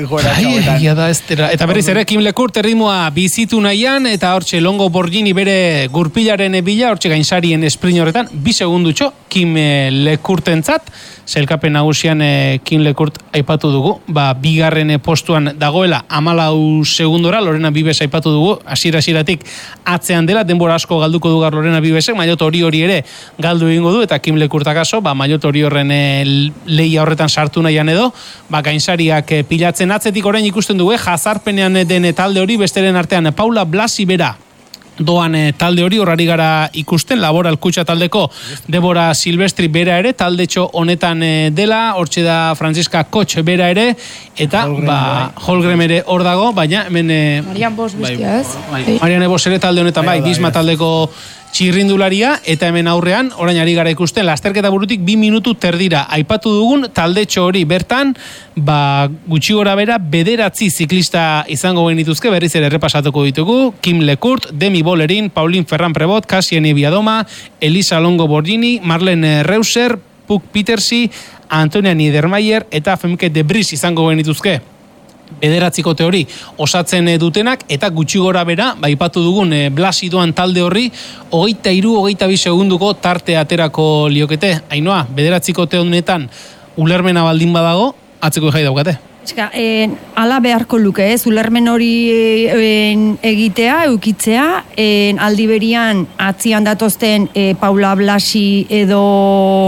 Eta berriz ere, Kim Lecourt erritmoa bizitu nahian, eta hortxe Longo Borgini bere gurpilaren bila, hortxe gainsarien esprint horretan, 2 segundutxo, Kim Lecourtentzat, zelkapen nagusian Kim Lecourt aipatu dugu, bigarren postuan dagoela 14 segundora, Lorena Bibes aipatu dugu, hasieratik atzean dela, denbora asko galduko dugar Lorena Bibesek, maillot hori ere galdu egingo du, eta Kim Lecourt akaso, maillot hori horren leia horretan sartu nahian edo, gainsariak pilatzen atzetik orain ikusten dugu, jazarpenean den talde hori, besteren artean Paula Blasi bera, doan talde hori horari gara ikusten, Laboral Kutxa taldeko Debora Silvestri bera ere, taldetxo honetan dela, hortxe da Franziska Koch bera ere, eta Holgrem ere hor dago, baina hemen Marian Bos bestia, ez? Marian Bos ere talde honetan, Disma taldeko txirrindularia, eta hemen aurrean, orain ari gara ikusten, lasterketa burutik 2 minutu terdira. Aipatu dugun, taldetxo hori bertan, gutxi gora bera, 9 ziklista izango genituzke, berriz ere errepasatuko ditugu, Kim Lecourt, Demi Bollerin, Paulin Ferran Prevot, Kasia Nebia Doma, Elisa Longo Borgini, Marlene Reusser, Puk Petersi, Antonia Niedermayer, eta Femke de Vries izango genituzke. 9 teori osatzen dutenak, eta gutxi gora bera, aipatu dugun Blasi doan talde horri, 23-22 segunduko tarte aterako liokete. Ainhoa, 9 honetan ulermena baldin badago, atzeko jai daukate. Ala beharko luke, ulermen hori egitea, eukitzea, aldi berian atzian datozten Paula Blasi edo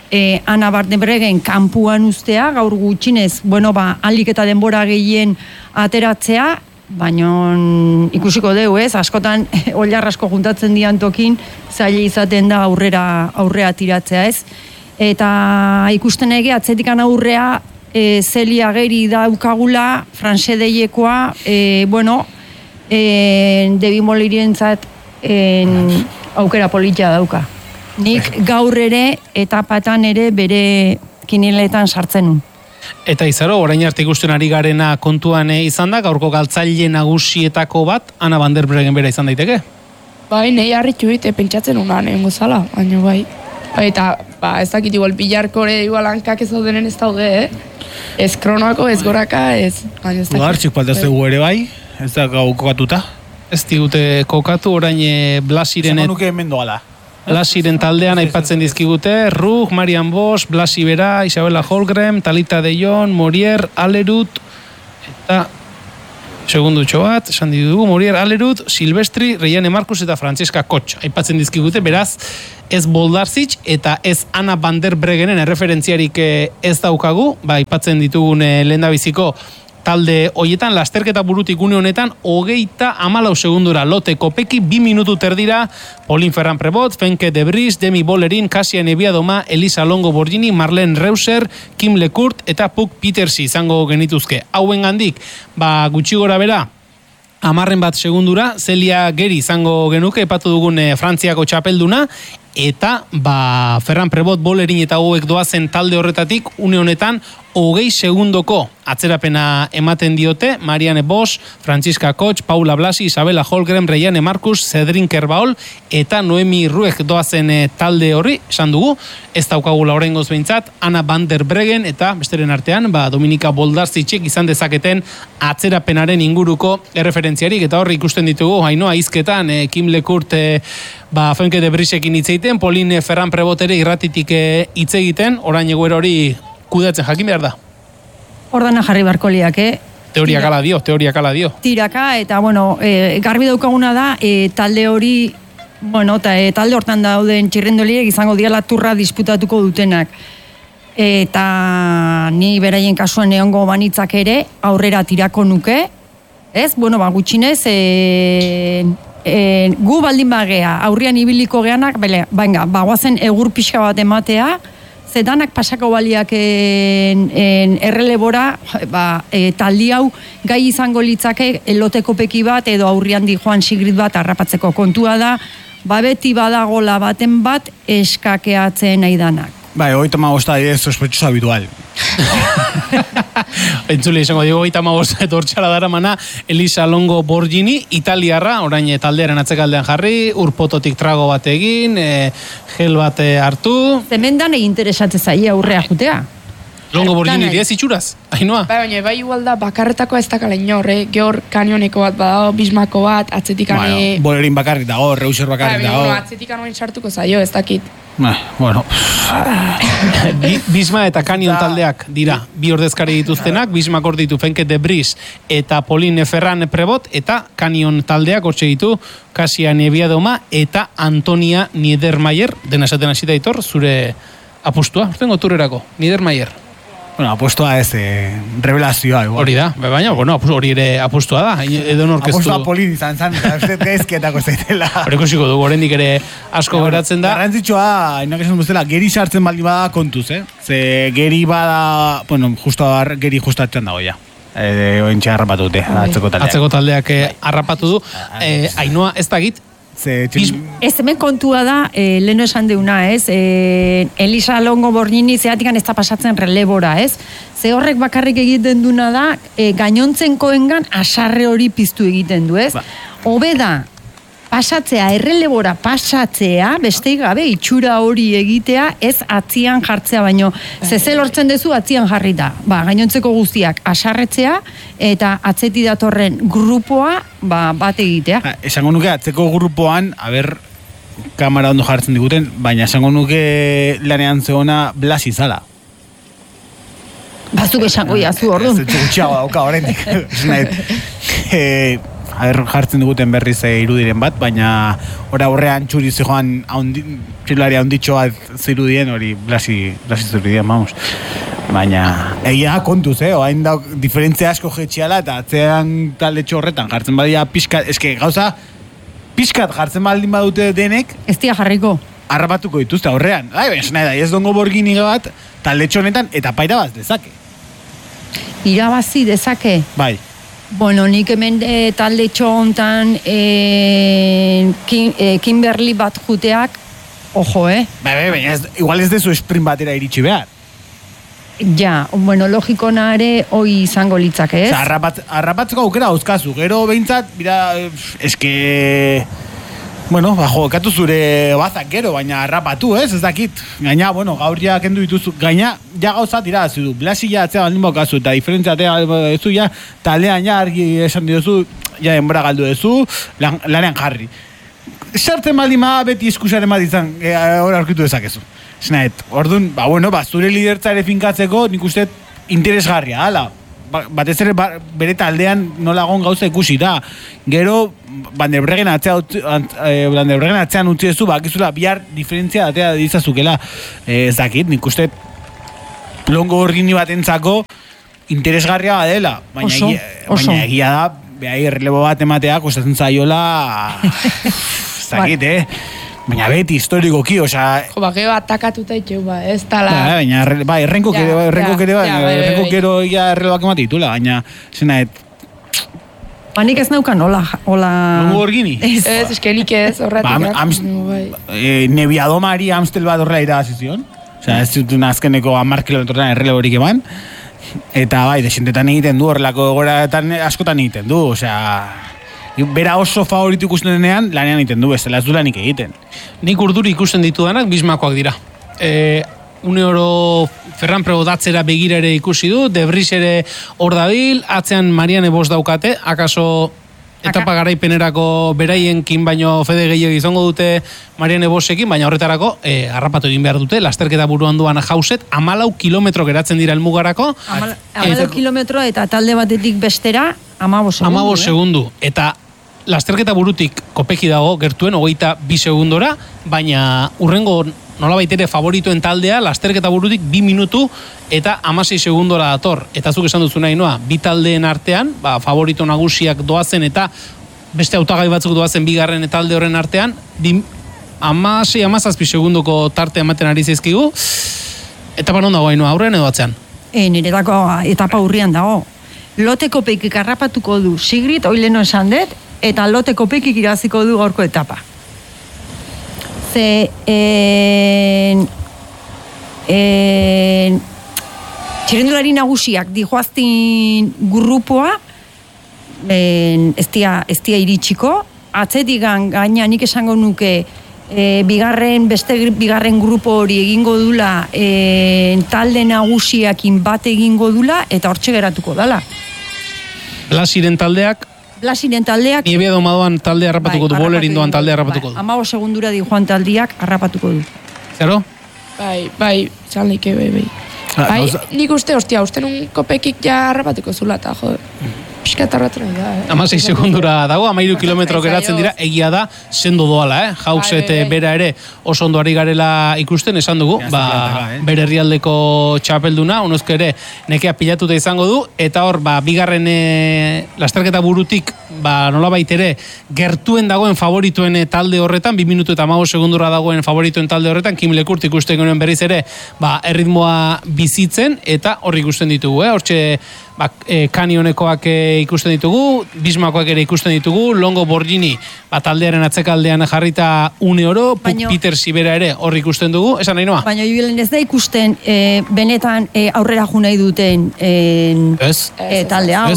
Ana Van der Breggen kanpuan ustea, gaur gutxinez, alik eta denbora gehien ateratzea, baina ikusiko deu, askotan oilar asko juntatzen dian tokin, zaila izaten da aurrea tiratzea, ez? Eta ikusten ege, atzetikan aurrea, Zelia Geri daukagula, Franse Deiekoa, Debi Molirientzat aukera politia dauka. Nik gaur ere, etapatan ere bere kiniletan sartzen nun. Eta izaro, orain arte ikusten ari garena kontuan izan da, gaurko galtzaile nagusietako bat, Ana Van der Breggen bera izan daiteke? Bai, nahi harritu dit, pentsatzen unan egon zala, baina bai. Eta, ez dakit igual bilarkore, igual hankak ez daudenen ez daude, Ez kronoako, ez goraka, ez... Gartxik paltazte gu ere bai, ez da gau kokatuta. Ez digute kokatu, orain Blasiren... Zama nuke hemen doala. Blasiren taldean aipatzen dizkigute, Rug, Marian Bosch, Blasi Bera, Isabella Holmgren, Talita de Jon, Morier, Alerut, eta... segundutxo bat, esan ditugu, Morier, Alerut, Silvestri, Reiane Markus eta Francesca Koch. Aipatzen dizkigute, beraz, ez Boldarzic eta ez Ana Van der Breggenen erreferentziarik ez daukagu, aipatzen ditugun lehendabiziko talde hoietan, lasterketa burutik une honetan, 34 segundura lote kopeki, 2 minutu terdira, Pauline Ferrand-Prevot, Femke de Vries, Demi Bollerin, Kasia Nebiadoma, Elisa Longo Borgini, Marlene Reuser, Kim Lecourt eta Puck Petersi izango genituzke. Hauen gandik, gutxi gora bera, 10 segundura, Zelia Geri izango genuke, epatu dugun Frantziako txapelduna, eta Ferrand-Prevot, Bollerin eta hauek doazen talde horretatik, une honetan, 20 segundoko atzerapena ematen diote, Marianne Bosch, Francisca Koch, Paula Blasi, Isabella Holmgren, Reiane Markus, Cedrin Kerbaol, eta Noemi Rueg doazen talde horri, esan dugu, ez daukagula oraingoz behintzat, Ana Van der Breggen, eta besteren artean, Dominika Boldarzicek izan dezaketen atzerapenaren inguruko erreferentziarik, eta horri ikusten ditugu, hainoa izketan, Kim Lecourt, Femke de Vriesekin hitz egiten, Pauline Ferrand-Prevot ere irratitik hitz egiten, orain egoera hori kudeatzen jakin behar da. Ordana jarri barko liak, Teoria kala dio. Tiraka, eta, garbi daukaguna da, talde hori, talde hortan dauden txirrendoliek izango diala turra disputatuko dutenak. Eta ni beraien kasuan egongo banitzak ere, aurrera tirako nuke, ez? Gutxinez, gu baldin bagea, aurrian ibiliko geanak, bagoazen egur pixka bat ematea, zedanak pasako baliak errelebora, taldi hau gai izango litzake loteko peki bat edo aurrian di Joan Sigrid bat harrapatzeko kontua da, beti badagola baten bat eskakeatzen nahi danak. Hoy tomamos es sospechoso habitual. Entzule izango digo, 35 tortxara dara mana, Elisa Longo Borgini, italiarra, orain taldearen atzekaldean jarri, urpototik trago bat egin, gel bat hartu. Zemendan interesatzen zaia aurrea jutea. Longo Borgini ez itxuraz, hainoa? Baina, igual da, bakarretako ez dakala inor, Gehor kanioneko bat badago, Bismako bat, atzetikane... Bolerin bakarrik dago, Reuser bakarrik dago. Atzetikan hori sartuko zaio, ez dakit. Bisma eta Kanion taldeak dira, bi ordezkari dituztenak, Bismak hor ditu Femke de Vries eta Pauline Ferrand-Prevot, eta Kanion taldeak hortxe ditu Kasia Nebiadoma eta Antonia Niedermayer, dena esaten hasita Aitor, zure apustua, urtengo turerako, Niedermayer. Apustua ez, revelazioa. Hori da, baina, hori ere apustua da. Apustua polin izan zan, ezketako zaitela. Horeko ziko dugu, horrendik ere asko geratzen da. Garrantzitsua, inak esan duzela, Geri sartzen baldin bada kontuz, Ze Geri bada, Geri justatzen dago, ja. Ointxe harrapatu dute, atzeko taldeak harrapatu du. Ainoa, ez da git, Ez hemen kontua da, leheno esan deuna, Elisa Longo Borgini zeatikan ez da pasatzen relebora, Ze horrek bakarrik egiten duna da, gainontzenkoengan asarre hori piztu egiten du, Hobe da, pasatzea, errelebora pasatzea, besteik gabe, itxura hori egitea, ez atzian jartzea, baino, zezel hortzen dezu atzian jarri da. Gainontzeko guztiak asarretzea, eta atzeti datorren grupoa, bat egitea. Esango nuke, atzeko grupoan, kamera ondo jartzen diguten, baina esango nuke lanean zeona Blasi zala. Bazuk esango jazu, orduan. Ez gutxiago dauka, horrendik. jartzen duguten berriz irudiren bat, baina horrean txuri zegoan txilari handitxoa zirudien, hori blasi zirudien, vamos. Baina, egia kontuz, oain dauk diferentzia asko jetxiala, eta atzean taldetxo horretan jartzen badia pixkat, eske gauza, pixkat jartzen baldin badute denek, ez dia jarriko. Harrapatuko dituzte horrean. Ez dongo borgini bat, taldetxo honetan, eta paira bat dezake. Irabazi dezake? Bai. Bueno, nik hemen taldetxo hontan Kimberly bat juteak, ojo, Bai, igual ez dezu sprint batera iritsi behar. Ja, bueno, logiko nare hoi izango litzake, ez? Harrapatzeko aukera dauzkazu, gero behintzat, bira, eske... Bueno, jokatu zure bazak gero, baina harrapatu, ez dakit. Gaina, bueno, gaur ja kendu dituzu, gaina, ja gauzat irazi du. Blasi ja atzea baldin bokazu, eta diferentzia atzea duzu, ja, taldean ja argi esan dituzu, ja denbora galdu duzu, lanean jarri. Sartzen baldin beti iskusaren bat izan, hor aurkitu dezakezu. Esnaet, orduan, zure lidertza ere finkatzeko, nik uste interesgarria, hala. Batez ere bere taldean nolagon gauza ikusi da. Gero, Van der Breggen atzean utzi duzu, bakizula bihar diferentzia atea dizazukela. Ez dakit, nik uste longo horgini batentzako interesgarria badela. Baina egia da, behai errelebo bat ematea, kostatzen zaiola, ez dakit, Baina beti historikoki, osea... Gero atakatuta itxeu, ez tala... Baina, errenkok gero errelebak emate ditula, baina, zenaet... Nik ez naukan, hola... Longo borgini? Ez, eskenik ez, horretik. Nebiadomari Amstel bat horrela irabazizion, osea, ez zutun azkeneko 10 kilometrotan erreleborik eman, eta desentetan egiten du, horrelako egoraetan askotan egiten du, osea... Bera oso favoritu ikusten denean, lanean egiten du, bestela ez du lanik egiten. Nik urduri ikusten ditudanak Bismakoak dira. Une oro Ferran Pregodatzera begira ere ikusi du, Debris ere hor dabil, atzean Marianne Bosch daukate, akaso etapa garaipenerako beraienkin baino fede gehiago izango dute Marianne Boschekin, baina horretarako harrapatu egin behar dute, lasterketa buruan duan Hauset, 14 kilometro geratzen dira helmugarako. 14 kilometro eta talde batetik bestera 15 segundu. 15 segundu, eta lasterketa burutik kopeki dago gertuen 22 segundora, baina urrengo nolabait ere favoritoen taldea lasterketa burutik 2 minutu eta 16 segundora dator. Eta zuk esan duzu nahi noa, bi taldeen artean, favorito nagusiak doazen eta beste hautagai batzuk doazen bigarren talde horren artean, 16-17 segunduko tarte ematen ari zaizkigu. Etapa non dago hainoa, aurrean edo atzean? Niretako etapa urrian dago. Loteko peikik harrapatuko du Sigrid, oileno esan dut, eta loteko pekik iraziko du gaurko etapa. Ze txirrendulari nagusiak dijoaztin grupoa ez dia iritsiko, atzetik gaina nik esango nuke bigarren grupo hori egingo dula talde nagusiakin bat egingo dula eta hortxe geratuko dala. Blasiren taldeak Niebia domadoan talde harrapatuko du, bolerin doan talde harrapatuko du. 15 segundura di joan taldiak harrapatuko du. Zero? Bai, txalike, bai. Nik uste nun kopekik ja harrapatuko zula, eta pixka tarratzen da. 16 segundura dago, 13 kilometro geratzen dira, egia da, sendo doala, Hauset bera ere oso ondo ari garela ikusten, esan dugu, bere herrialdeko txapelduna, honozko ere nekea pilatuta izango du, eta hor, bigarren lasterketa burutik, nolabait ere, gertuen dagoen favorituen talde horretan, 2 minutu eta 15 segundura dagoen favorituen talde horretan, Kim Lekurt ikusten genuen berriz ere, erritmoa bizitzen, eta hor ikusten ditugu, hortxe, kanionekoak ikusten ditugu, Bismakoak ere ikusten ditugu, Longo Borgini taldearen atzekaldean jarrita une oro, Peter Sibera ere hor ikusten dugu, esan nahi noa? Baina jubilen ez da ikusten benetan aurrera ju nahi duten taldea.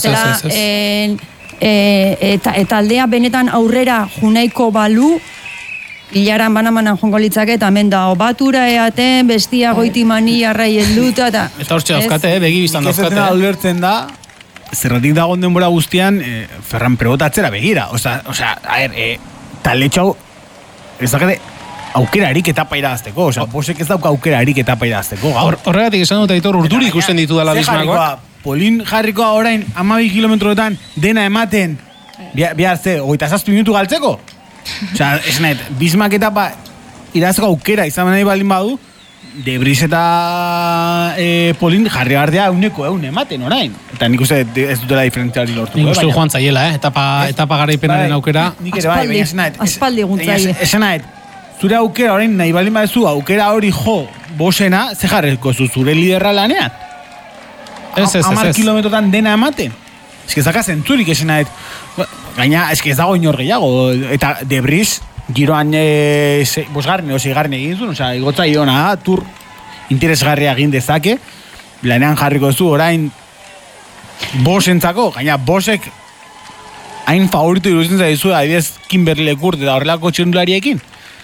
Taldea benetan aurrera ju nahiko balu, hilaran banamanan jongo litzake, eta hemen da, batura eaten, bestia goiti mani arrai helduta, eta... Eta hortxe dauzkate, begi biztan dauzkate. Ikezetan alertzen da, zerratik dagoen denbora guztian, Ferran Pregotatzera begira. Taletxo hau, ez dakate, aukerarik etapa irazteko. Bosek ez dauka aukerarik etapa irazteko. Horregatik esan dut, Aitor, urduri ikusten ditu dela Bismakoa. Polin jarrikoa orain 12 kilometroetan dena ematen, Bihar ze, 27 minutu galtzeko? Osea, ez nahi, Bismak etapa irazko aukera izan nahi baldin badu, Debris eta Polin jarri bardea euneko ematen orain. Eta nik uste ez dutela diferentzia hori lortuko. Nik uste joan zaiela, etapa garaipenaren aukera. Nik ere bai, baina ez nahi. Aspaldi guntzaile. Ez nahi, zure aukera orain nahi baldin badezu aukera hori jo bosena, ze jarriko zu zure liderra lanean? Ez. 10 kilometrotan dena ematen. Ez que zaka zentzurik esan nahi. Gaina, ez que ez dago inor gehiago. Eta Debris, giroan bosgarren edo seigarren egin zuen, osea, igotza iona, tur interesgarria egin dezake, lanean jarriko zu orain bosentzako, gaina bosek hain favorito iruditzen zaizu, adibidez Kimberly Lekurt eta horrelako txirundulariekin.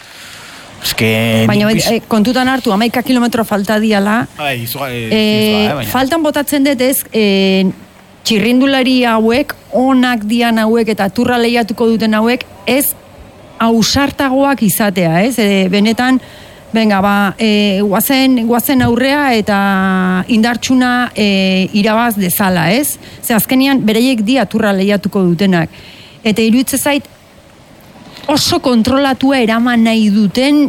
Baina kontutan hartu, 11 kilometro falta diala, faltan botatzen dut ez, txirrindulari hauek, onak dian hauek eta turra lehiatuko duten hauek, ez ausartagoak izatea, ez? Benetan, venga, guazen aurrea eta indartsuna irabaz dezala, ez? Ze azkenian, bereiek dia turra lehiatuko dutenak. Eta iruditze zait, oso kontrolatua eraman nahi duten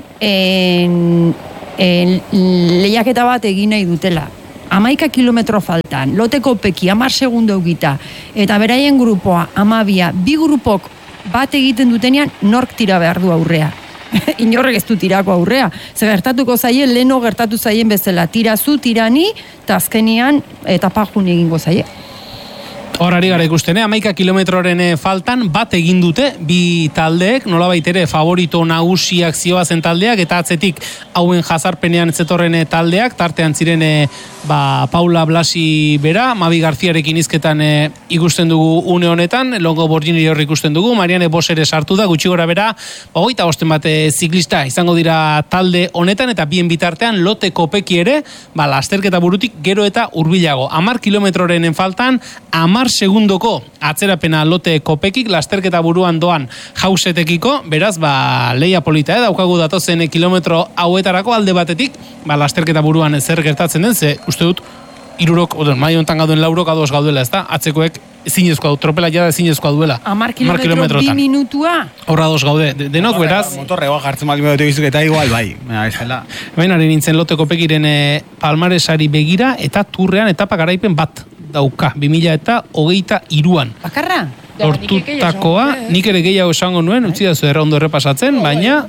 lehiaketa bat egin nahi dutela. 11 kilometro faltan, loteko peki, 10 segundo egita, eta beraien grupoa, 12, bi grupok bat egiten dutenean, nork tira behar du aurrea. Inorrek ez du tirako aurrea. Ze gertatuko zaie, leno gertatu zaien bezala. Tirazu, tirani, eta azkenian etapajun egingo zaie. Horari gara ikusten, 11 kilometroren faltan bat egin dute, bi taldeek, nolabait ere favorito nagusiak zioazen taldeak, eta atzetik hauen jazarpenean zetorren taldeak, tartean ziren Paula Blasi bera, Mabi Garziarekin izketan ikusten dugu une honetan, Longo Borgini hor ikusten dugu, Mariane Bos ere sartu da, gutxi gora bera, 25 bat ziklista izango dira talde honetan, eta bien bitartean Lotte Kopecky ere, lasterketa burutik gero eta hurbilago. 10 kilometroren faltan, 10 segundoko atzerapena Lotte Kopeckik, lasterketa buruan doan Hausetekiko, beraz, leia polita, daukagu datozen kilometro hauetarako alde batetik, lasterketa buruan zer gertatzen den, ze uste dut, irurok, mai hontan gauduen laurok ados gaudela, ez da? Atzekoek zinezkoa, tropela jada zinezkoa duela. 10 kilometro, 2 minutua? Horra dos gaude, denok beraz. Motorregoa jartzen bali medote gizuk eta igual, bai. Bainaren nintzen Lotte Kopeckyren palmaresari begira, eta turrean etapa garaipen bat dauka, 2023an. Bakarra? Hortutakoa, nik ere gehiago esango nuen, utzi da zu errondo errepasatzen, baina...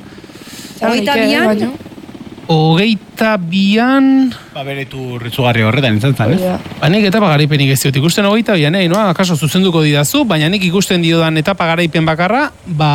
22an... Beretu ritzugarri horretan izan zen, ez? Nik etapa garaipenik ez diot ikusten 22an, akaso zuzenduko didazu, baina nik ikusten diodan etapa garaipen bakarra,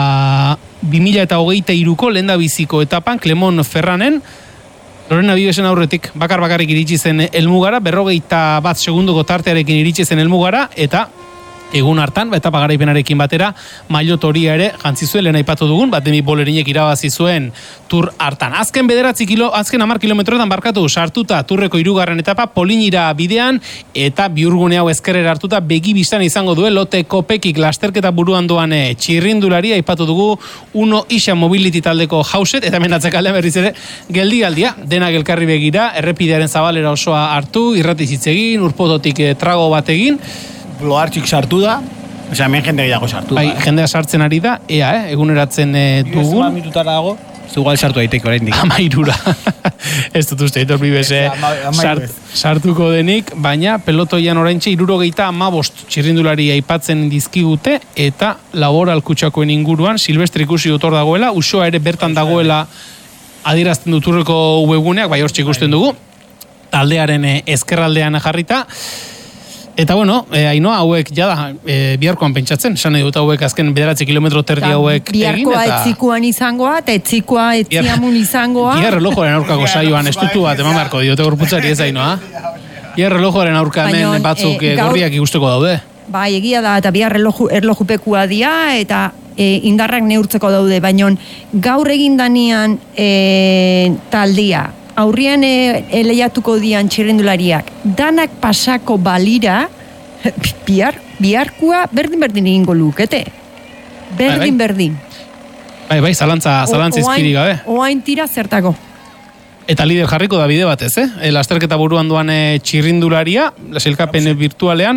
2023ko lehendabiziko etapan, Clemon Ferranen, Lorena Bibesen aurretik, bakarrik iritsi zen helmugara, 41 segundoko tartearekin iritsi zen helmugara, eta egun hartan, etapa garaipenarekin batera, Maillot Horia ere jantzi zuen, lehen aipatu dugun, Demi Bollerinek irabazi zuen tur hartan. Azken 10 kilometroetan barkatu, sartuta turreko 3. etapa, Polinira bidean, eta biurgune hau ezkerrera hartuta, begi bistan izango duen Lotte Kopeckik lasterketa buruan doan txirrindulari, aipatu dugu, Uno Isa Mobility taldeko Hauset, eta mendatzek aldean berriz ere, geldialdia, denak elkarri begira, errepidearen zabalera osoa hartu, irratiz hitz egin, urpototik trago bat egin, Bloartxik sartu da, osea, hemen jende gehiago sartu da. Jendea sartzen ari da, eguneratzen dugun. 10 minutara dago, igual sartu daiteke oraindik. 13. Ez dut uste, Aitor Bibese sartuko denik, baina pelotoian oraintxe 75 txirrindulari aipatzen dizkigute, eta Laboral Kutxakoen inguruan, Silvestre ikusi dut hor dagoela, Usoa ere bertan dagoela adierazten duturreko webguneak, bai hortxe ikusten dugu, taldearen ezkerraldean jarrita. Eta bueno, Ainoa hauek jada biharkoan pentsatzen, esan nahi dut hauek azken 9 kilometro terdi hauek egin. Biharkoa etzikuan izangoa, eta etzikoa etziamun izangoa. Bihar relojoaren aurkako saioan estutu bat, eman beharko diote gorputzari ez Ainoa. Bihar relojoaren aurka hemen batzuk gorriak ikusteko daude. Bai, egia da, eta bihar erlojupekua dia, eta indarrak neurtzeko daude, baina gaur egindanean taldia, aurrian lehiatuko dian txirrindulariak, danak pasako balira, biharkua berdin egingo lukete. Berdin. Bai, zalantza izpiri gabe. Oain tira zertako. Eta lider jarriko da bide batez, lasterketa buruan doan txirrindularia, sailkapen virtualean,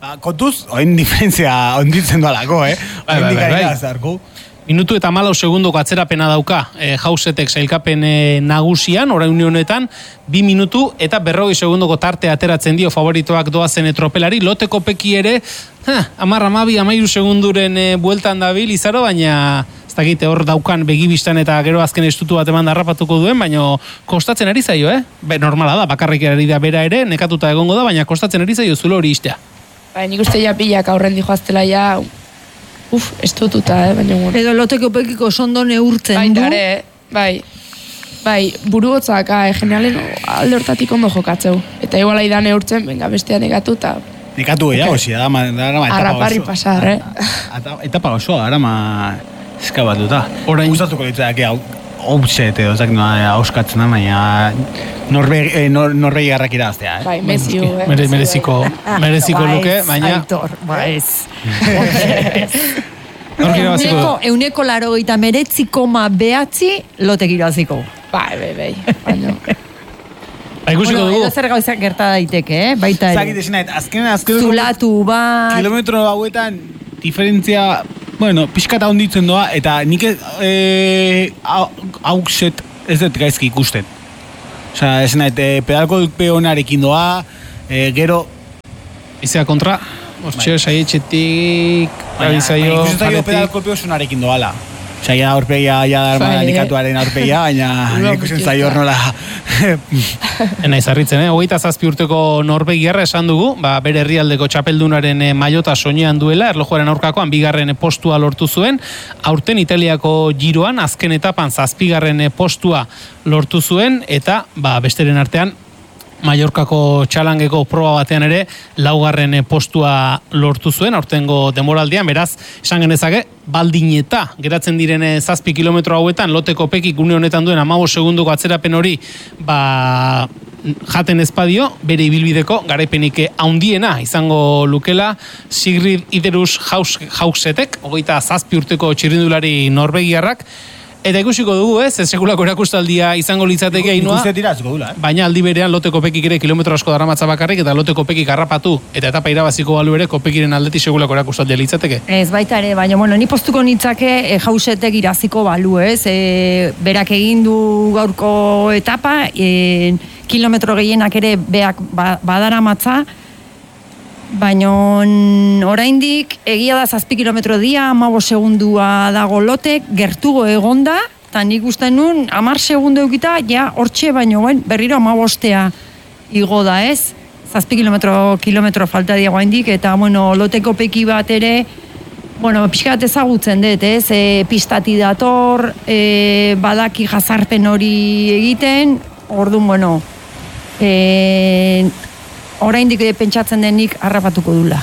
Kontuz, oin diferentzia onditzen dualako, Bai. Minutu eta 14 segundoko atzerapena dauka Hausetek sailkapen nagusian, orain honetan 2 minutu eta 40 segundoko tarte ateratzen dio favoritoak doazen tropelari. Loteko peki ere 10-13 segunduren bueltan dabil izaro, baina ez dakite hor daukan begibistan eta gero azken estutu bat eman darrapatuko duen, baina kostatzen ari zaio, normala da, bakarrik ari da bera ere, nekatuta egongo da, baina kostatzen ari zaio zulo hori istea. Bai, nik uste ja pilak aurren dijoaztela ja, estututa, baina bueno. Edo loteko pekiko sondo neurtzen du. Bai, burugotzak, generalen alde hortatik ondo jokatzeu. Eta igual aidan neurtzen, venga, bestea negatu, eta... Nekatu gehiago, da etapa Arraparri pasar, Etapa osoa, arama eskabatuta. Gustatuko ditzaak Outset edo zak auskatzen da, baina Norvegi garrak iraztea. Bai, Messi. Mereziko luke, baina... Aitor, baiz. Euneko 89,9 lotek iraziko. Bai. Baina... Ikusiko dugu. Edo zer gauzak gerta daiteke, baita ere. Zagit esinait, azken Zulatu, kilometro hauetan diferentzia, pixkata honditzen doa, eta nik Outset ez dut gaizki ikusten. Osa, esinait, pedalkolpe honarekin doa, gero... Izea kontra, Ostxe, saietxetik... Ikusten zaio pedalkolpe honarekin doala. Osa, ja aurpegia, dikatuaren aurpegia, baina ikusten zaio hor nola... Naiz harritzen, 27 urteko norvegiarra esan dugu, bere herrialdeko txapeldunaren mailota soinean duela, erlojuaren aurkakoan 2. postua lortu zuen, aurten Italiako giroan, azken etapan 7. postua lortu zuen, eta besteren artean, Mallorcako txalangeko proba batean ere 4. postua lortu zuen, aurtengo demoraldian, beraz, esan genezake, baldineta geratzen diren 7 kilometro hauetan, loteko pekik une honetan duen 15 segundoko atzerapen hori, jaten ezpadio, bere ibilbideko garaipenik handiena izango lukela Sigrid Iderus Hausetek, 27 urteko txirrindulari norvegiarrak. Eta ikusiko dugu, sekulako erakustaldia izango litzateke Ainhoa. Baina aldi berean loteko pekik ere kilometro asko daramatza bakarrik, eta loteko pekik harrapatu eta etapa irabaziko balu ere kopekiren aldeti sekulako erakustaldia litzateke. Ez baita ere, baina ni postuko nitzake Hausetek iraziko balu, berak egin du gaurko etapa, kilometro gehienak ere beak badaramatza, baina oraindik egia da 7 kilometro dia, 15 segundua dago lotek, gertugo egonda, eta nik uste nun 10 segundu eukita, ja hortxe baino berriro 15 igo da, 7 kilometro falta diago oraindik, eta loteko peki bat ere, pixkat ezagutzen dut, pistati dator, badaki jazarpen hori egiten, orduan, oraindik pentsatzen denik harrapatuko dula.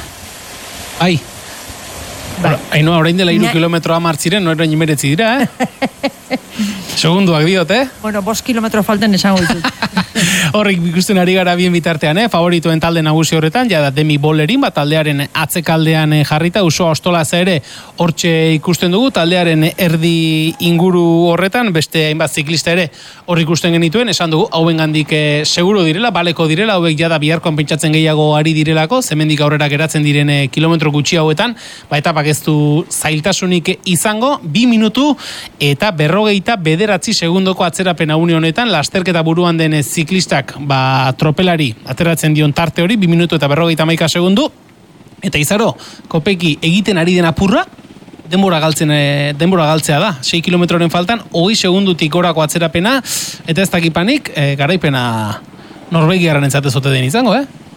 Ainhoa, orain dela 3 kilometroa martziren, orain 19 dira, Segunduak diot, 5 kilometro falten esango ditut. Horrik ikusten ari gara bien bitartean, favoritoen talde nagusi horretan, ja da Demi Bollerin, taldearen atzekaldean jarrita, Usoa Ostolaza ere hortxe ikusten dugu, taldearen erdi inguru horretan, beste hainbat ziklista ere hor ikusten genituen, esan dugu, hauen gandik seguro direla, baleko direla, hauek jada biharkoan pentsatzen gehiago ari direlako, zemendik aurrera geratzen diren kilometro gutxi hauetan, etapak ez du zailtasunik izango, 2 minutu eta 49 segundoko atzerapena une honetan, lasterketa buruan den ziklistak tropelari ateratzen dion tarte hori, 2 minutu eta 51 segundu, eta izaro, kopeki egiten ari den apurra, denbora galtzea da, 6 kilometroren faltan, 20 segundutik gorako atzerapena, eta ez dakipanik, garaipena norvegiarren entzatezote den izango,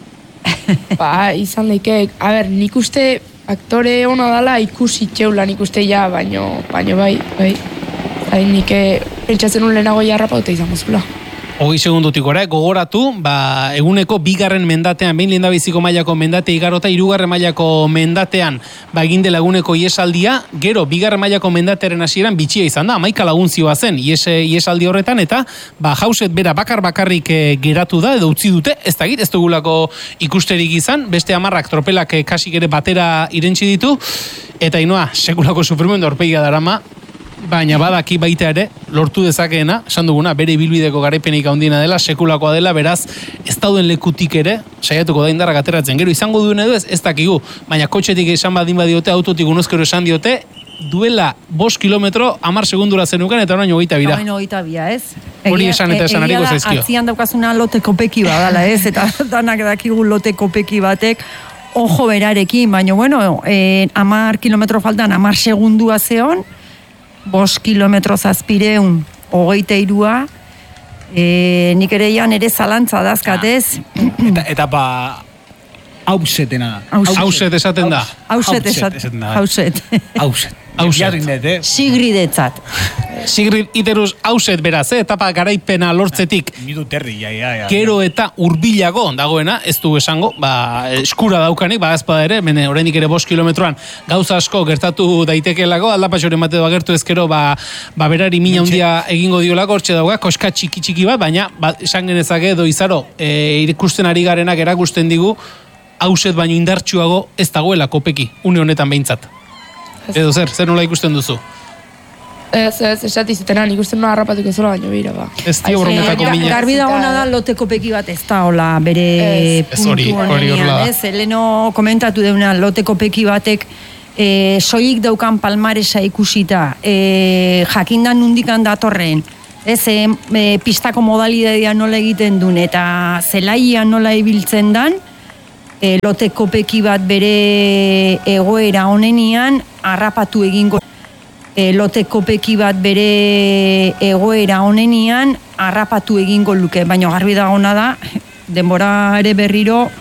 izan daike, nik uste aktore ona dala ikusi txeula nik uste ja, baino bai. Nik pentsatzen un lehenago jarrapauta izango zula. 20 segundutik gogoratu, eguneko 2. mendatean, behin lehendabiziko mailako mendate igarota, 3. mailako mendatean, egin dela eguneko iesaldia, gero 2. mailako mendatearen hasieran bitxia izan da, 11 laguntzioa zen iesaldi horretan, eta Hauset bera bakarrik geratu da, edo utzi dute, ez dugulako ikusterik izan, beste 10 tropelak kasik ere batera irentsi ditu, eta Ainhoa, sekulako sufrimendu aurpegia darama, baina badaki baita ere, lortu dezakeena, esan duguna, bere ibilbideko garaipenik handiena dela, sekulakoa dela, beraz, ez dauden lekutik ere, saiatuko da indarrak ateratzen. Gero, izango duen edo ez dakigu, baina kotxetik esan badin badiote, autotik unozkero esan diote, duela 5 kilometro, 10 segundura zenuken, eta orain 22 bira. Orain 22, ez? Hori esan eta esan hariko zaizkio. Atzian daukazuna lote kopeki badala, ez? Eta danak dakigu lote kopeki batek, ojo berarekin, baina, bueno, 10 kilometro faltan, 10 segundua zeon, 5 kilometro zazpireun, 23, nik ere jan ere zalantza dazkatez. Eta hausetena. Hauset esaten da. Hauset. Sigridetzat. Sigrid iteruz hauset beraz, etapa garaipena lortzetik. Midu terri, ja. Gero eta hurbilago dagoena, ez du esango, eskura daukanik, ezpada ere, oraindik ere 5 kilometroan gauza asko gertatu daitekelako, aldapatxoren bate agertu ezkero, berari mina handia egingo diolako, hortxe dauka, koska txiki bat, baina esan genezake edo izaro, ikusten ari garenak erakusten digu, hauset baino indartsuago ez dagoela kopeki, une honetan behintzat. Edo zer nola ikusten duzu? Ez, esatizitena, nik uste nola harrapatuko zola baino bera, ba. Ez dio horrenetako mina. Garbi dagona da lote kopeki bat ez da, hola, bere puntu honean, ez? Eleno komentatu deuna, lote kopeki batek soilik daukan palmaresa ikusita, jakindan nundikan datorren, ez, pistako modalidadea nola egiten duen, eta zelaia nola ibiltzen dan, lote kopeki bat bere egoera honenian harrapatu egingo. Lote kopeki bat bere egoera honenian harrapatu egingo luke, baina garbi dagona da, denbora ere berriro